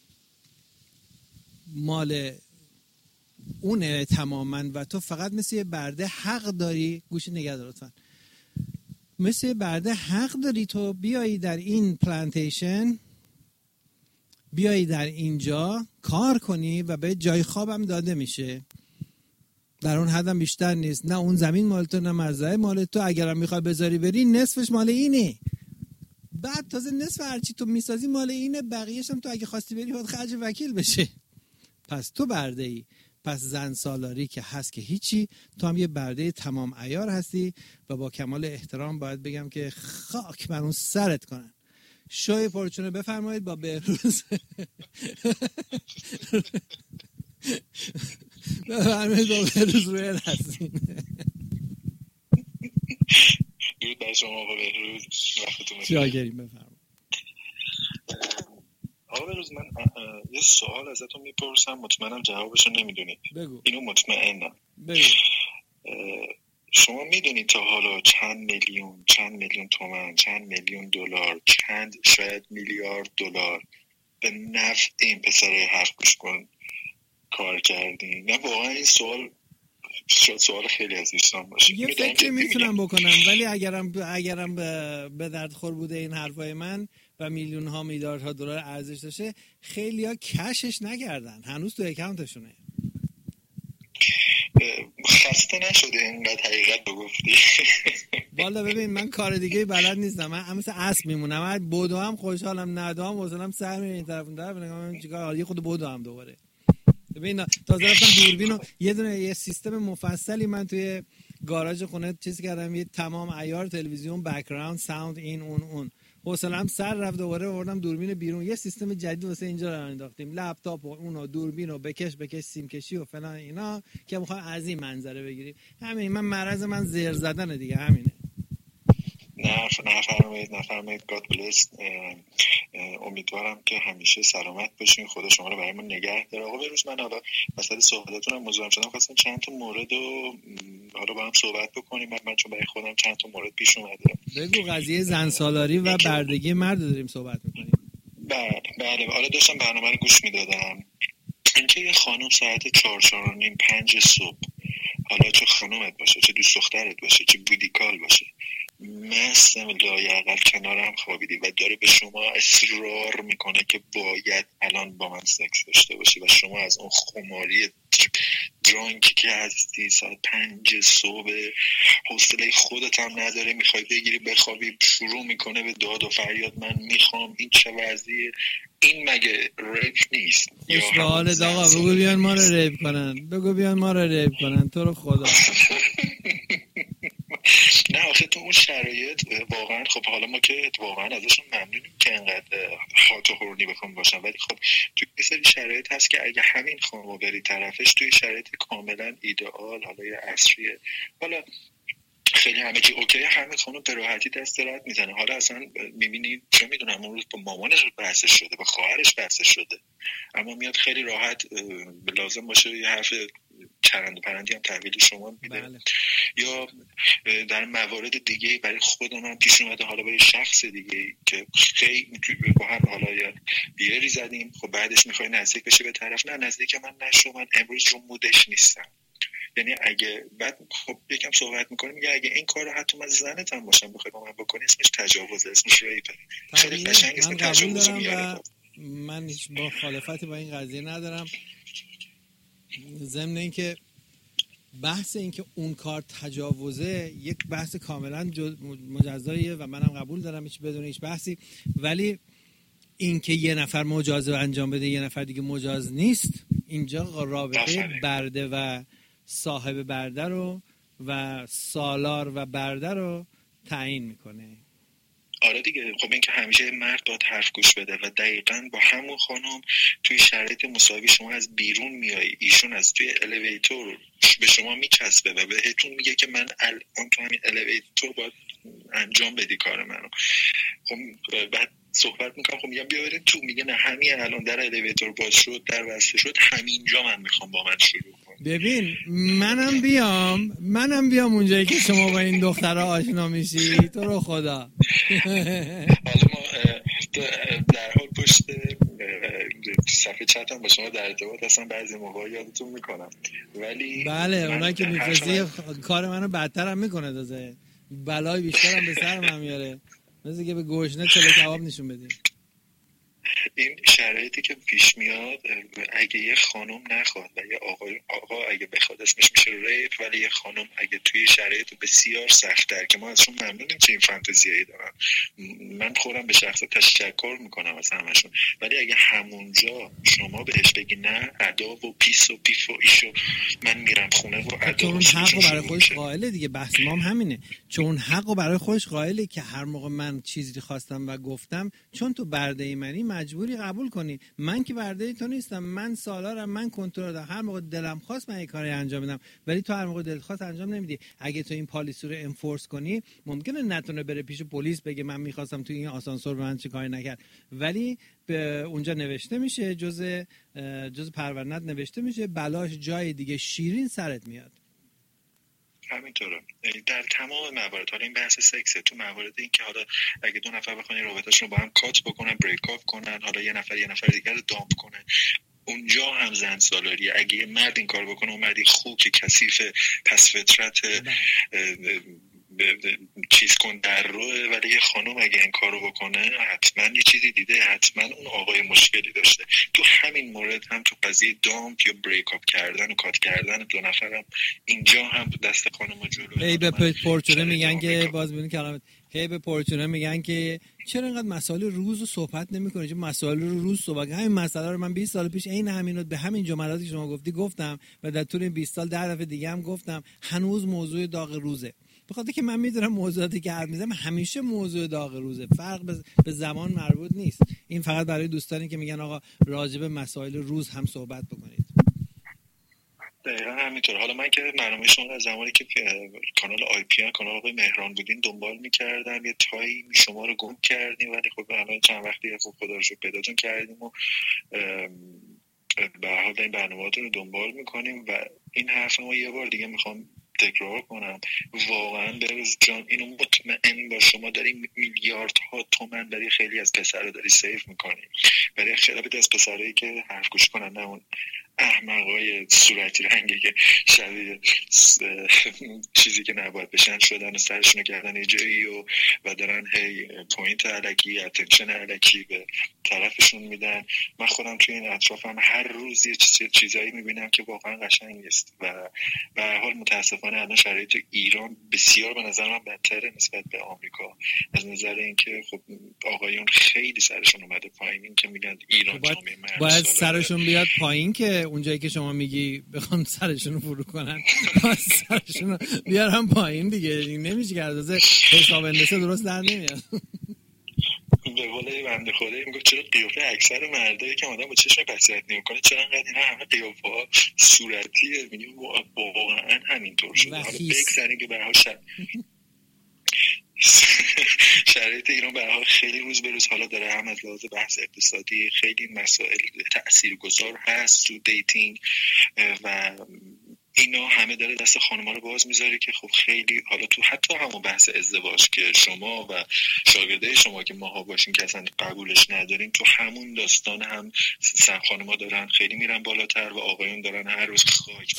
مال اونه تماما و تو فقط مثل یه برده حق داری، گوشی نگه دار لطفا، مثل یه برده حق داری تو بیایی در این پلانتیشن، بیایی در اینجا کار کنی و به جای خوابم داده میشه. در اون حدم بیشتر نیست. نه اون زمین مال تو نه مزرعه مال تو. اگرم میخوای بذاری بری نصفش مال اینه، بعد تازه نصف هرچی تو میسازی مال اینه، بقیه‌ش هم تو اگه خواستی بری باید خرج وکیل بشه. پس تو برده ای. پس زن سالاری که هست که هیچی، تو هم یه برده تمام عیار هستی و با کمال احترام باید بگم که خاک بر اون سرت کنن. شوی پرچونه بفرمایید با بهروز. بفرمایید با بهروز روی هستین. درود بر شما آقا بهروز، وقتتون بخیر. شاگریم بفرمایید. آقا بهروز من یه سوال ازتون میپرسم، مطمئنم جوابشو نمیدونید. بگو. اینو مطمئنم. بگو. شما میدونید تا حالا چند میلیون تومان، چند میلیون دلار، چند شاید میلیارد دلار به نفع این پسر حرف گوش کن کار کردین؟ نه واقعا این سوال شاید سوال خیلی از دوستان باشه. یه فکری میتونم بکنم، ولی اگرم به درد خور بوده این حرفای من و میلیون ها میلیاردها دلار ارزش داشته، خیلی ها کشش نکردن، هنوز تو اکانتشونه. خسته نشده اینقدر حقیقت بگفتی؟ والا ببین من کار دیگه بلد نیستم، من مثل اسب میمونم، من بودو هم خوشحالم، ندام وصلم سر میره این طرف اون طرف، نگم چیکار، یه خود بودو هم دوباره. ببین تازه رفتم دوربینو یه سیستم مفصلی من توی گاراژ خونه چیز کردم، یه تمام عیار تلویزیون، بک‌گراند، ساوند، این اون حوصله‌ام سر رفت، دوباره آوردم دوربین بیرون، یه سیستم جدید واسه اینجا راه انداختیم، لپتاپ و اونو دوربین و بکش سیم کشی و فلان اینا که می‌خوام از این منظره بگیریم. همین، من مرض من زر زدن دیگه همینه. نفرمایید گاد بلس. امیدوارم که همیشه سلامت باشین، خدا شما رو برای ما نگه داره. آقا بروز، من حالا وسط صحبتتون هم مزاحم شدم، خواستم چند تا مورد رو حالا با هم صحبت بکنیم. من چون برای خودم چند تا مورد پیش اومده. بگو. قضیه زن سالاری و بردگی مرد داریم صحبت میکنیم. بله حالا داشتم برنامه رو گوش میدادم. اینکه یه خانم ساعت 4:45 5 صبح، حالا چه خانومت باشه، چه دوست دخترت باشه، چه بودیکال باشه، مستم لایعقل کنارم خوابیدی و داره به شما اصرار میکنه که باید الان با من سکس داشته باشی و شما از اون خماری درانکی که هستی ساعت 5 صبح حوصله خودت هم نداره، میخوای بگیری بخوابی، شروع میکنه به داد و فریاد من میخوام. این چه وضعیه؟ این مگه ریپ نیست؟ خوش به حالت آقا، بگو بیان ما رو ریپ کنن تو رو خدا. نه آخه تو اون شرایط واقعا خب حالا ما که واقعا ازشون ممنونیم که انقدر هات و هورنی بخوام باشن، ولی خب تو یه سری شرایط هست که اگه همین خانم بری طرفش توی شرایط کاملا ایدئال، حالا یه عصریه، حالا خیلی همه چی اوکی، همه خانم به راحتی دست رد میزنه. حالا اصلا میبینید چه میدونم اون روز با مامانش بحثش شده، با خواهرش بحثش شده، اما میاد خیلی راحت لازم باشه یه حرف چرند و پرندی هم تحویل شما میده. بله. یا در موارد دیگه برای خود من پیش اومده، حالا برای شخص دیگه که خیلی با هم حالا یا بیاری زدیم، خب بعدش میخوای نزدیک بشه به طرف، نه نزدیک من نشو، من امروز رو مودش نیستم. یعنی اگه بعد خب یکم صحبت میکنیم، میگه اگه این کارو حتی من زنت هم باشم بخوای با من بکنی، اسمش تجاوزه، اسمش ریپه. خیلی قشنگ اسم تجاوز میاره. من هیچ مخالفتی با این قضیه ندارم. ضمن اینکه بحث اینکه اون کار تجاوزه یک بحث کاملا مجزاییه و منم قبول دارم، هیچ بدون هیچ بحثی. ولی اینکه یه نفر مجازه انجام بده یه نفر دیگه مجاز نیست، اینجا رابطه برده و صاحب برده رو و سالار و برده رو تعیین میکنه. آره دیگه، خب این که همیشه مرد باید حرف گوش بده و دقیقاً با همون خانم توی شرایط مساوی شما از بیرون میایی، ایشون از توی الیویتور به شما میچسبه و بهتون میگه که من الان تو همین الیویتور باید انجام بدی کار منو. خب بعد صحبت میکنم، خب میگم بیا بریم تو، میگه نه همین الان در الیویتور باز شد، در بسته شد، همینجا من میخوام با من شروع کنم. ببین منم بیام اونجایی که شما با این دخترها آشنا میشی، تو رو خدا. حالا ما در حال پشت صفحه چت هم با شما در ارتباط هستم، بعضی موقع یادتون میکنم، ولی بله اونا که میفرستی کار منو بدتر هم میکنه، دازه بلای بیشتر هم به سر من میاره، مثل که به گوشنه چلو کباب نشون بدیم. این شرایطی که پیش میاد، اگه یه خانم نخواد و یه آقا اگه بخواد اسمش میشه ریپ، ولی یه خانم اگه توی شرایط بسیار سخت‌تر که ما ازشون ممنونیم که این فانتزیایی دارن، من خودم به شخص تشکر میکنم از همشون، ولی اگه همونجا شما بهش بگی نه، ادا و پیس و پیف و ایشو من میرم خونه و ادا، چون حقو برای خودش قائله دیگه، بحث ما هم همینه، چون حقو برای خودش قائله که هر موقع من چیزی خواستم و گفتم چون تو برده منی مجبوری قبول کنی، من که برده تو نیستم، من سالارم، من کنترل دارم، هر موقع دلم خواست من یه کاری انجام میدم، ولی تو هر موقع دلت خواست انجام نمیدی. اگه تو این پالیسی رو انفورس کنی ممکنه نتونه بره پیش پلیس بگه من میخواستم تو این آسانسور به من چه کاری نکرد، ولی به اونجا نوشته میشه، جز پرونده‌ات نوشته میشه، بلاش جای دیگه شیرین سرت میاد. همینطوره در تمام موارد. حالا این بحث سکسه، تو موارد این که حالا اگه دو نفر بخوان رابطه‌شون رو با هم کات بکنن، بریک اپ کنن، حالا یه نفر دیگر رو دامپ کنه، اونجا هم زن سالاریه. اگه یه مرد این کار بکنه، اون مردی خوک کثیف پس فطرت چیز کن در روه، ولی یه خانم اگه این کارو بکنه حتما یه چیزی دیده، حتما اون آقای مشکلی داشته. تو همین مورد هم تو قضیه دامپ یا بریک اپ کردن و کات کردن دو نفرم اینجا هم دست خانم جلوه. هی به پورچونه میگن که باز ببین کلامت، هی به پورچونه میگن که چرا اینقدر مسائل روز رو صحبت نمی‌کنی؟ چه مسائل رو روز صحبت؟ همین مسئله رو من 20 سال پیش عین همینو به همین جملاتی که شما گفتی گفتم و در طول 20 سال 10 دفعه دیگه هم گفتم، هنوز موضوع داغ روزه. بخاطر که من میدونم موضوعاتی که حرف میزنم همیشه موضوع داغ روزه، فرق به زمان مربوط نیست. این فقط برای دوستانی که میگن آقا راجع به مسائل روز هم صحبت بکنید. دقیقا همینطور. حالا من که برنامه شما از زمانی که کانال آی پی ان کانال آقای مهران بودین دنبال میکردم، یه تایی شما رو گم کردیم، ولی خب الان چند وقتی خب خدا رو شکر پیداتون کردیم و به هر حال این برنامه‌هاتون رو دنبال میکنیم. و این حرف ما یه بار دیگه میخوام تکرار کنم، واقعا بروز جان اینو مطمئن با شما داریم میلیاردها تومان برای خیلی از پسرها داری سیف میکنی، برای خیلی از پسرایی که حرف گوش کنن، نه اون احمقای صورتی رنگی که شبیه چیزی که نباید بشن شدن و سرشونو کردن یه جایی و دارن هی پوینت الکی اتنشن الکی به طرفشون میدن. من خودم توی این اطرافم هر روز یه چیزایی میبینم که واقعا قشنگ نیست و به هر حال متاسفانه الان شرایط ایران بسیار به نظر من بدتره نسبت به آمریکا، از نظر اینکه خب آقایون خیلی سرشون اومده پایین. این که میگن ایران جامعه مرد باید سرشون بیاد پایین که اونجایی که شما میگی بخوام سرشون رو فرو کنن سرشون رو بیارم پایین دیگه. نمیشه که از حساب اندسه درست در نمیاد. به قول بنده خدایی میگه چرا قیافه اکثر مردایی که آدم با چشم بصیرت نمیکنه چرا انقدر اینا همه قیافه صورتیه؟ میگیم واقعا همینطور شده. حالا بگذاریم که به هر حال شرایط ایران به هر حال خیلی روز به روز حالا داره هم از لحاظ بحث اقتصادی خیلی مسائل تاثیرگذار هست تو دیتینگ و اینا همه داره دست خانم‌ها رو باز میذاره که خب خیلی حالا تو حتی همون بحث ازدواج که شما و شاگرده شما که ماها باشین که اصلا قبولش ندارین، تو همون داستان هم خانم‌ها دارن خیلی میرن بالاتر و آقایون دارن هر روز خاک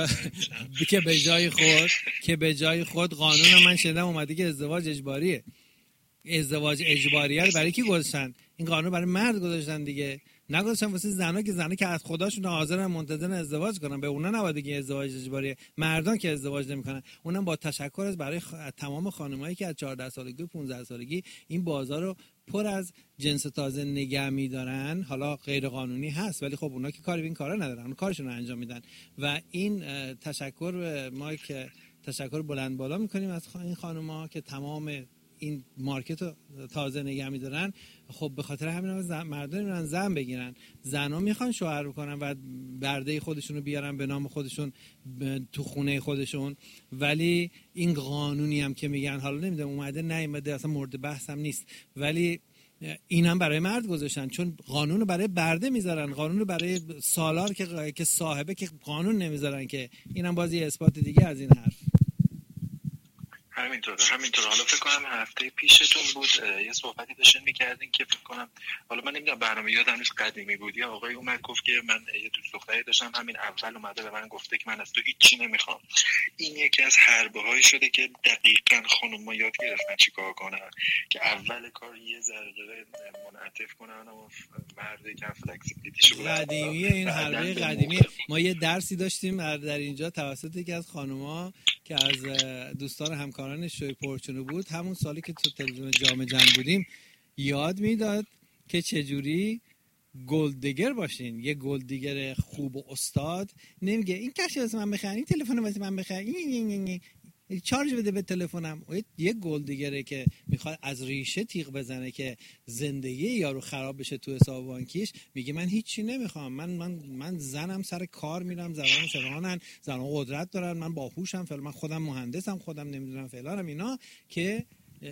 که به جای خود قانون من شنیدم اومده که ازدواج اجباریه. ازدواج اجباریه برای کی گذاشتن؟ این قانون برای مرد گذاشتن دیگه، نگذاشتن واسه زنا که زنا که از خودشون حاضرن منتظرن ازدواج کنن. به اونا نباید بگین ازدواج اجباریه. مردان که ازدواج نمیکنن، اونم با تشکر از برای تمام خانمایی که از 14 سالگی و 15 سالگی این بازار رو پر از جنس تازه نگه می‌دارن. حالا غیر قانونی هست ولی خب اونا که کاری به این کارا ندارن، اون کارشون رو انجام میدن. و این تشکر ما که تشکر بلند بالا میکنیم از این خانم‌ها که تمام این مارکت رو تازه نگه می‌دارن. خب به خاطر همین مردان میرن زن بگیرن، زنا میخوان شوهر بکنن و برده خودشون رو بیارن به نام خودشون تو خونه خودشون. ولی این قانونی هم که میگن حالا نمیدونم اومده نیومده اصلا مورد بحث هم نیست، ولی این هم برای مرد گذاشتن چون قانون رو برای برده میذارن، قانون رو برای سالار که صاحبه که قانون نمیذارن که. اینم بازی اثبات دیگه از این حرف. همینطور. حالا فکر کنم هفته پیشتون بود یه صحبتی داشتین میکردین که فکر کنم حالا من نمیدونم برنامه یادم نیست قدیمی بود یا آقای اومد گفت که من یه دوست دختری داشتم همین اول اومده به من گفته که من از تو هیچی نمیخوام. این یکی از حربه‌هایی شده که دقیقاً خانم‌ها یاد گرفتن چیکار کنن که اول کار یه ذره منعطف کنن و مرد که فلکسیبیلیتیشو قدیمیه. این حربه قدیمی. ما یه درسی داشتیم در اینجا توسط یکی از خانم‌ها که از دوستان همکاران شوی پرچونو بود، همون سالی که تو تلویزیون جام جهانی بودیم، یاد میداد که چجوری گلدگر باشین. یه گلدگر خوب و استاد نمیگه این کش واسه من بخرین، این تلفن واسه من بخرین، چارج بده به تلفنم. یه گلدگره که میخواد از ریشه تیغ بزنه که زندگی یارو خراب بشه تو حساب بانکیش، میگه من هیچی نمیخوام، من زنم سر کار میرم، زنان فلانن، زنان قدرت دارن، من باهوشم فلان، من خودم مهندسم، خودم نمیدونم فلانم، اینا که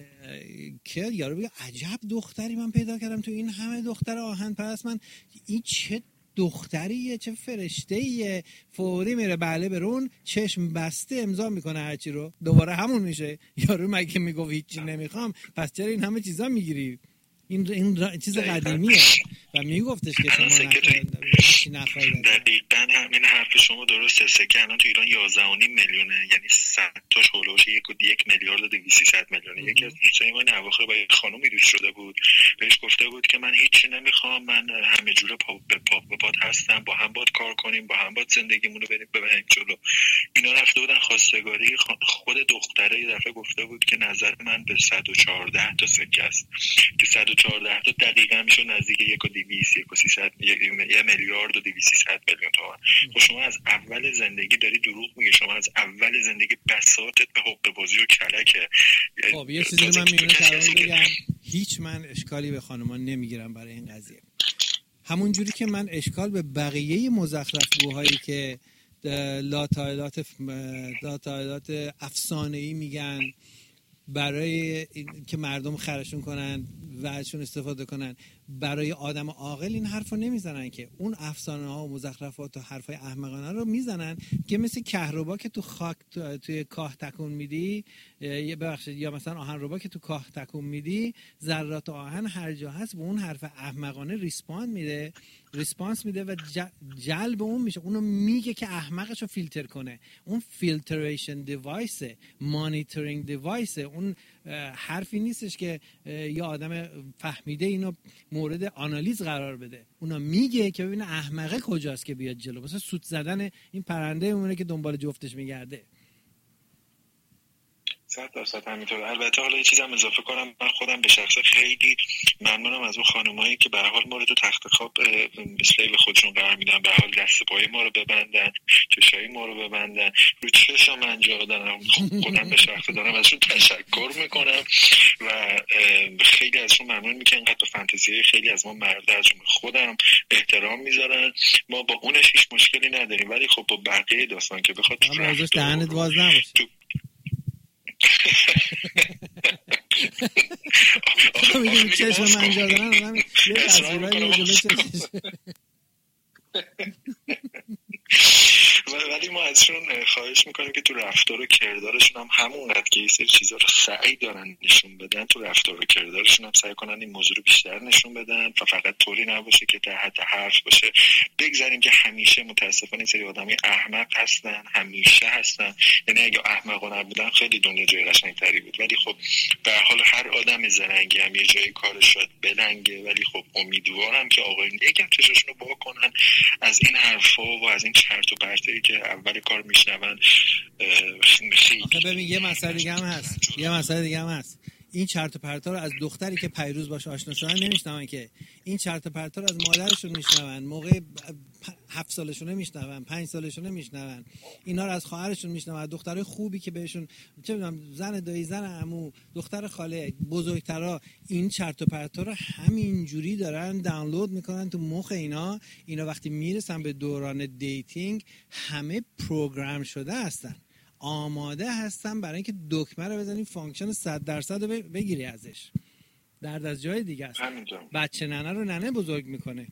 یارو بگه عجب دختری من پیدا کردم تو این همه دختر آهن پرست، من این چه دختریه، چه فرشته‌ایه. فوری میره بله برون، چشم بسته امضا میکنه هرچی رو، دوباره همون میشه. یارو مگه میگه هیچی نمیخوام، پس چرا این همه چیزا میگیری؟ این چیز قدیمیه و میگفتش که شما نخواهید. دقیقاً همین حرف شما درسته. سکه الان تو ایران 11.5 میلیونه، یعنی 100 تاش هولوش 1 میلیارد و 200 میلیونه. یکی از دوستای ما این اواخر با یک خانومی دوست شده بود، بهش گفته بود که من هیچی نمیخوام، من همه جوره به پات هستم، با هم باد کار کنیم، با هم باد زندگیمون رو ببریم جلو. اینا رفته بودن خواستگاری. خود دختره یه دفعه گفته بود که نظر من به 114 تا سکه است که 114 تا دقیقاً میشه نزدیک 1 میلیارد و 200 میلیون تومان. خب شما از اول زندگی داری دروغ میگی، شما از اول زندگی بساطت به حق بازی و کلکه. خب یه چیزی من میونه بگم، هیچ من اشکالی به خانمان نمیگیرم برای این قضیه. همون جوری که من اشکال به بقیه مزخرفگوهایی که لاتایلات افسانه‌ای میگن برای که مردم خرشون کنن و ازشون استفاده کنن، برای آدم عاقل این حرفو نمیزنن که. اون افسانه ها و مزخرفات و حرفای احمقانه رو میزنن که مثل کهربا که تو خاک توی کاه تکون میدی، یا مثلا آهن ربا که تو کاه تکون میدی، ذرات آهن هر جا هست به اون حرف احمقانه ریسپانس میده و جلب اون میشه. اونو میگه که احمقشو فیلتر کنه. اون فیلتریشن دیوایس، مانیتورینگ دیوایس، اون حرفی نیستش که یه آدم فهمیده اینو مورد آنالیز قرار بده. اونا میگه که ببینه احمقه کجاست که بیاد جلو. مثلا سوت زدن این پرنده اونه که دنبال جفتش میگرده. 100% همینطور. البته حالا یه چیزم اضافه کنم، من خودم به شخصه خیلی ممنونم از اون خانمایی که به هر حال ما رو تو تخت خواب اسلیو خودشون قرار میدن، به هر حال دست پای ما رو ببندن، چشای ما رو ببندن، رو چشم من جا دارم. خودم به شخصه دارم ازشون تشکر میکنم و خیلی ازشون ممنون میکنم. اینقدر به فانتزی خیلی از ما مرد از خودم احترام میذارن. ما با اونش هیچ مشکلی نداریم، ولی خب با بقیه داستان که بخواد موضوعش دهنت باز نباشه. میگم چشم من جا دارن، یه تصویرهای جلوی چشم. ولی ما ازشون خواهش میکنیم که تو رفتار و کردارشون هم همونقدر که یه سری چیزا رو سعی دارن نشون بدن، تو رفتار و کردارشون هم سعی کنن این موضوع رو بیشتر نشون بدن و فقط طوری نباشه که در حد حرف باشه. بگذاریم که همیشه متاسفانه این سری آدمی احمق هستن، همیشه هستن. یعنی اگه احمقا نبودن خیلی دنیا جای قشنگتری بود. ولی خب به هر حال هر آدم زرنگی هم یه جایی کارش شاید بلنگه، ولی خب امیدوارم که آقایون یکم چشاشونو وا کنن از این حرفا و از این چرت و پرتایی که اول کار میشنون. آخه ببین یه مسئله دیگه هم هست. این چرت و پرتا رو از دختری که پیروز باشه آشنا شدن نمیشنون، که این چرت و پرتا رو از مادرشون میشنون، موقع 7 سالشون میشنون، 5 سالشون میشنون، اینا رو از خواهرشون میشنون، از دخترای خوبی که بهشون چه میدونم زن دایی، زن عمو، دختر خاله، بزرگترا این چرت و پرتا رو همین جوری دارن دانلود میکنن تو مخ اینا وقتی میرسن به دوران دیتینگ همه پروگرام شده هستن، آماده هستن برای اینکه دکمه رو بزنی فانکشن 100% رو بگیری ازش. درد از جای دیگه است. بچه ننه رو ننه بزرگ میکنه.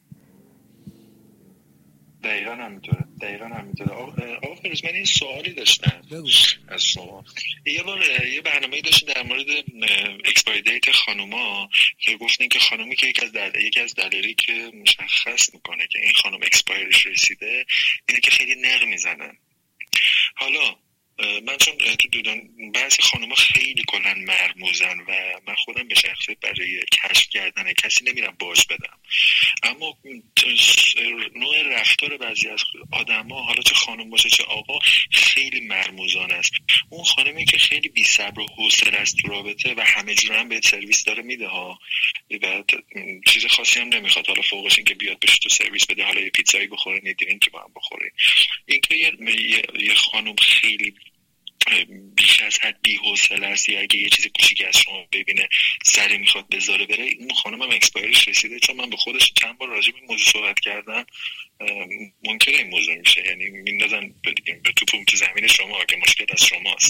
دقیقاً همینطوره. آقا فیروز، من این سوالی داشتم از شما. یه بار یه برنامه‌ای داشتین در مورد اکسپایری دیت خانوما که گفتین که خانومی که یکی از دلایلی که مشخص میکنه که این خانم اکسپایریش رسیده اینه که خیلی نق میزنن. حالا من چون تو دیدم بعضی خانوما خیلی کلن مرموزن و من خودم به شخصه برای کشف کردن کسی نمیرم باج بدم، اما نوع رفتار بعضی از آدما، حالا چه خانم باشه چه آقا، خیلی مرموزان است. اون خانمی که خیلی بی صبر و حوصله است تو رابطه و همه جوره هم بهت سرویس داره میده ها، بعد چیز خاصی هم نمیخواد، حالا فوقش این که بیاد بهش تو سرویس بده، حالا یه پیتزایی بخورین، یه درینکی با هم بخورین. اینکه یه خانم خیلی بیش از حد بی‌حوصله است یا اگه یه چیز کوچیکی از شما ببینه سری میخواد بذاره بره، اون خانم هم اکسپایریش رسیده. چون من به خودش چند بار راجع به این موضوع صحبت کردم، ممکنه این موضوع میشه، یعنی میندازن به توپم تو زمین شما که مشکل از شماست.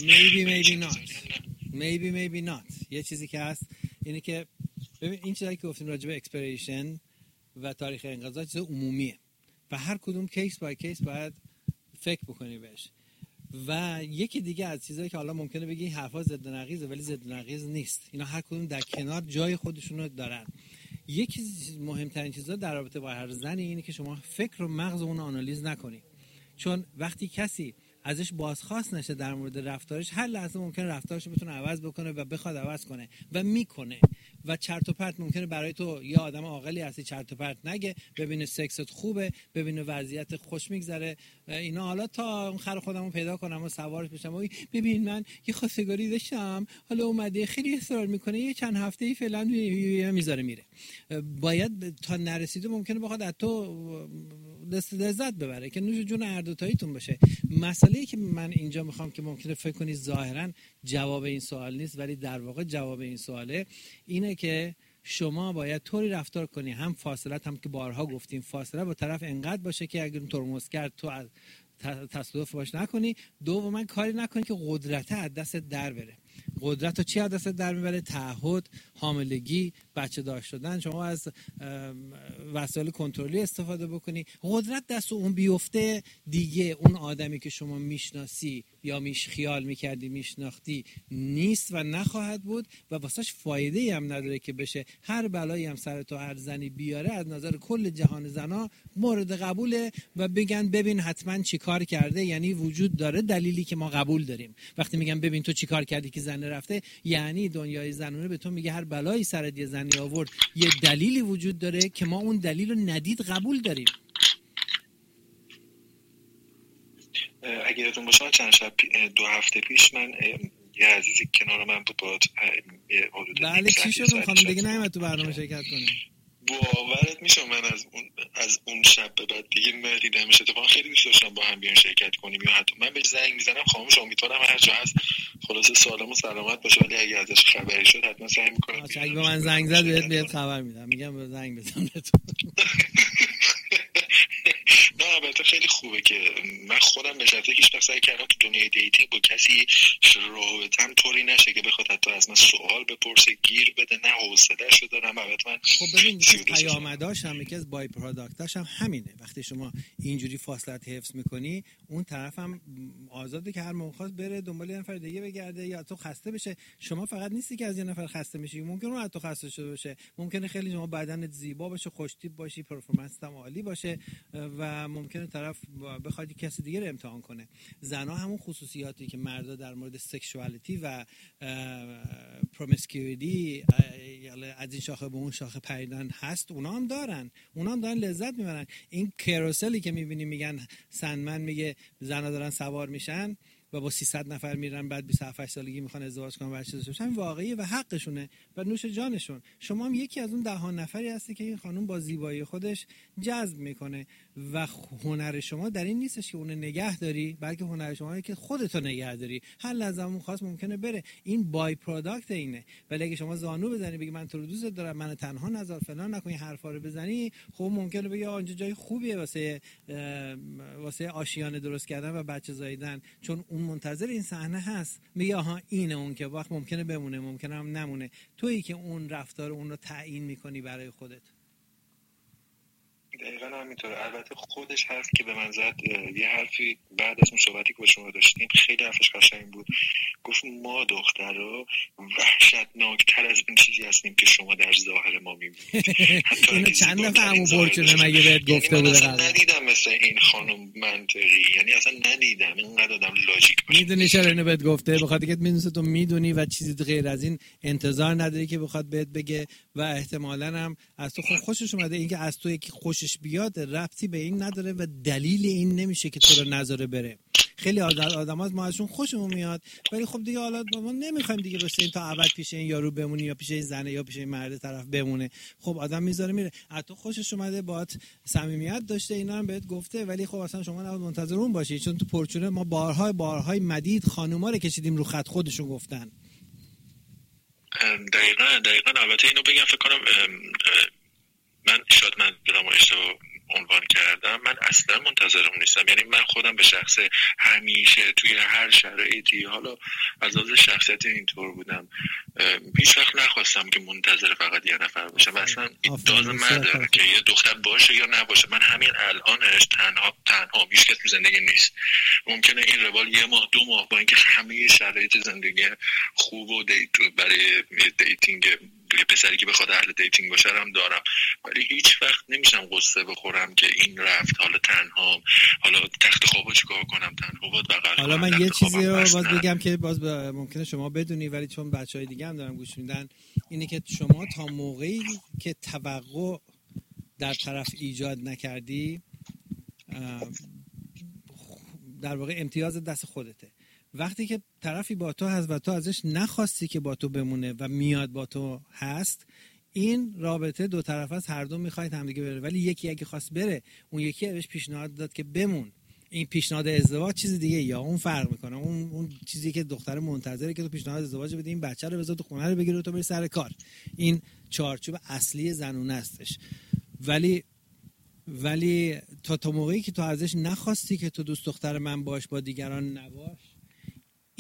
maybe not. یه چیزی که هست اینه که ببین این چیزایی که گفتیم راجع به اکسپیریشن و تاریخ انقضا چیز عمومیه و هر کدوم کیس بای کیس باید فکر بکنی بهش. و یکی دیگه از چیزایی که حالا ممکنه بگی این حرفا ضد نقیضه، ولی ضد نقیض نیست. اینا هر کدوم در کنار جای خودشونو دارن. یکی مهمترین چیزا در رابطه با هر زنی اینه که شما فکر و مغز اون آنالیز نکنی. چون وقتی کسی ازش بازخواست نشه در مورد رفتارش، هر لحظه ممکنه رفتارش بتونه عوض بکنه و بخواد عوض کنه و میکنه و چرت و پرت ممکنه برای تو یه آدم عاقلی هستی چرت و پرت نگه، ببینه سکست خوبه، ببینه وضعیت خوش میگذره اینا، حالا تا اون خر خودمو پیدا کنم و سوارش بشم و ببین من یه خواستگاری داشتم حالا اومده خیلی اصرار میکنه یه چند هفته‌ای فعلا میذاره میره. باید تا نرسیده ممکنه بخواد از تو لذت ببره که نوش جون هر دو تاییتون باشه. مسئله سوالی که من اینجا میخوام که ممکنه فکر کنی ظاهرا جواب این سوال نیست ولی در واقع جواب این سواله، اینه که شما باید طوری رفتار کنی، هم فاصلت هم که بارها گفتیم فاصله با طرف انقدر باشه که اگر اون ترمز کرد تو از تصادف باش نکنی. دوما کاری نکنی که قدرت از دست در بره. قدرت رو چی از دست در میبره؟ تعهد، حاملگی، بچه داشت شدن. شما از وسایل کنترلی استفاده بکنی، قدرت دست اون بیفته دیگه اون آدمی که شما میشناسی یا خیال میکردی میشناختی نیست و نخواهد بود و واسهش فایده ای هم نداره که بشه. هر بلایی هم سر تو هر زنی بیاره از نظر کل جهان زنا مورد قبوله و بگن ببین حتما چی کار کرده، یعنی وجود داره دلیلی که ما قبول داریم. وقتی میگن ببین تو چی کار کردی که زن رفته، یعنی دنیای زنونه به تو میگه هر بلایی سرت یه زنی آورد یه دلیلی وجود داره که ما اون دلیل رو ندید قبول داریم. اگه یادتون باشه چند شب 2 هفته پیش من یه عزیزی کنار من بود با حدود بله چی شد خانم دیگه نمیاد تو برنامه شرکت کنه؟ باورت میشه من از اون شب به بعد دیگه ندیدمش. اتفاقا خیلی دوست داشتم با هم بیان شرکت کنیم یا حتی من بهش زنگ میزنم خاموش، امیدوارم هر جا هست خلاص سالم و سلامت باشه، ولی اگه ازش خبری شد حتما سعی میکنم. اگه به من زنگ زد بهت خبر میدم، میگم به زنگ بزن تو. نه البته خیلی خوبه که من خودم به شرطی هیچ وقت سعی کردم تو دنیای دیتینگ با کسی رابطه‌ام طوری نشه که بخواد حتی از من سوال بپرسه گیر بده، نه حوصله‌شو دارم. البته من خب ببین یکی از پیامداش هم یکی از بای پروداکتاش هم همینه. وقتی شما اینجوری فاصلت حفظ میکنی اون طرف هم آزاده که هر موقع خواست بره دنبال یه نفر دیگه بگرده یا تو خسته بشه. شما فقط نیستی که از یه نفر خسته میشی، ممکنه اون حتی خسته شده باشه، ممکنه خیلی شما بدنت زیبا باشه، خوشتیپ باشی، پرفورمنس هم عالی باشه و ممکنه طرف بخواد کسی دیگه رو امتحان کنه. زنا همون خصوصیاتی که مردا در مورد سکشوالیتی و پرومیسکیویتی از این شاخه به اون شاخه پریدن هست، اونا هم دارن لذت میبرن. این کروسلی که میبینی میگن سندمن میگه زنا دارن سوار میشن و با 300 نفر میرن بعد 27 سالگی میخوان ازدواج کنن و بچه داشته باشن، واقعیه و حقشونه و نوش جانشون. شما هم یکی از اون 10 نفری هستی که این خانم با زیبایی خودش جذب میکنه و هنر شما در این نیستش که اون نگه داری، بلکه هنر شما اینه که خودتو نگه داری. هر لحظه اون خاص ممکنه بره، این بای پروداکت اینه. ولی اگه شما زانو بزنی بگی من تو رو دوست دارم، من تنها نذار فلان نکنی، حرفا رو بزنی، خب ممکنه بگی آنجا جای خوبیه واسه آشیانه درست کردن و بچه زاییدن، چون اون منتظر این صحنه هست میگه آها اینه اون که وقت ممکنه بمونه ممکنه هم نمونه. تویی که اون رفتار اون رو تعیین میکنی برای خودت. دقیقا همینطوره. البته خودش حرفی که به من زد، یه حرفی بعد از اون صحبتی که با شما داشتیم خیلی حرفش قشنگ بود. گفت ما دخترها وحشتناکتر از این چیزی هستیم که شما در ظاهر ما میبینید. اینو چند دفعه همون پرچونه مگه بهت گفته بوده؟ من اصلا ندیدم مثل این خانم منطقی، یعنی اصلا ندیدم اینقدر آدم لاجیک باشه. میدونی چرا اینو بهت گفته؟ بخاطر اینکه میدونی تو میدونی و چیزی غیر از این انتظار نداری که بخواد بهت بگه و احتمالاً هم از تو خوشش اومده. اینکه از تو یکی خوشش بیاد ربطی به این نداره و دلیل این نمیشه که تو رو نذاره بره. خیلی آدم‌ها ما ازشون خوشمون میاد ولی خب دیگه حالا ما نمیخوایم دیگه واسه این تا ابد پیش این یارو بمونی یا پیش این زنه یا پیش این مرد طرف بمونه. خب آدم میذاره میره. از تو خوشش اومده، باهات صمیمیت داشته، اینا هم بهت گفته، ولی خب اصلا شما نباید منتظر اون باشی، چون تو پرچونه ما بارهای مدید خانوما رو کشیدیم رو خط، خودشون گفتن. دقیقاً. البته اینو بگم فکر کنم من شاید منظورم رو اشتباه عنوان کردم. من اصلا منتظر اون نیستم. یعنی من خودم به شخص همیشه توی هر شرایطی، حالا از لحاظ شخصیت اینطور بودم، هیچ وقت نخواستم که منتظر فقط یه نفر باشم و اصلا لازم نداره که یه دختر باشه یا نباشه. من همین الانش تنها هیچ کس تو زندگی نیست. ممکنه این روال 1 ماه 2 ماه با اینکه همه شرایط زندگی خوب و برای دیتینگ پسری که بخواد اهل دیتینگ باشه هم دارم، ولی هیچ وقت نمیشم قصه بخورم که این رفت حالا تنها، حالا تخت خوابو چیکار کنم، تنها بود بغل. حالا من یه چیزی رو باز بگم که باز ممکنه شما بدونی ولی چون بچهای دیگه هم دارن گوش میدن، اینه که شما تا موقعی که توقع در طرف ایجاد نکردی در واقع امتیاز دست خودته. وقتی که طرفی با تو هست و تو ازش نخواستی که با تو بمونه و میاد با تو هست، این رابطه 2 طرفه است، هر دو میخواید همدیگه بره، ولی یکی اگه خواست بره اون یکی بهش پیشنهاد داد که بمون این پیشنهاد ازدواج چیز دیگه، یا اون فرق میکنه. اون چیزی که دختر منتظره که تو پیشنهاد ازدواج بده، این بچه رو بذار تو خونه رو بگیره و تو بری سر کار. این چارچوب اصلی زنونه استش. ولی تا موقعی که تو ازش نخواستی که تو دوست دختر من باش، با دیگران نباش،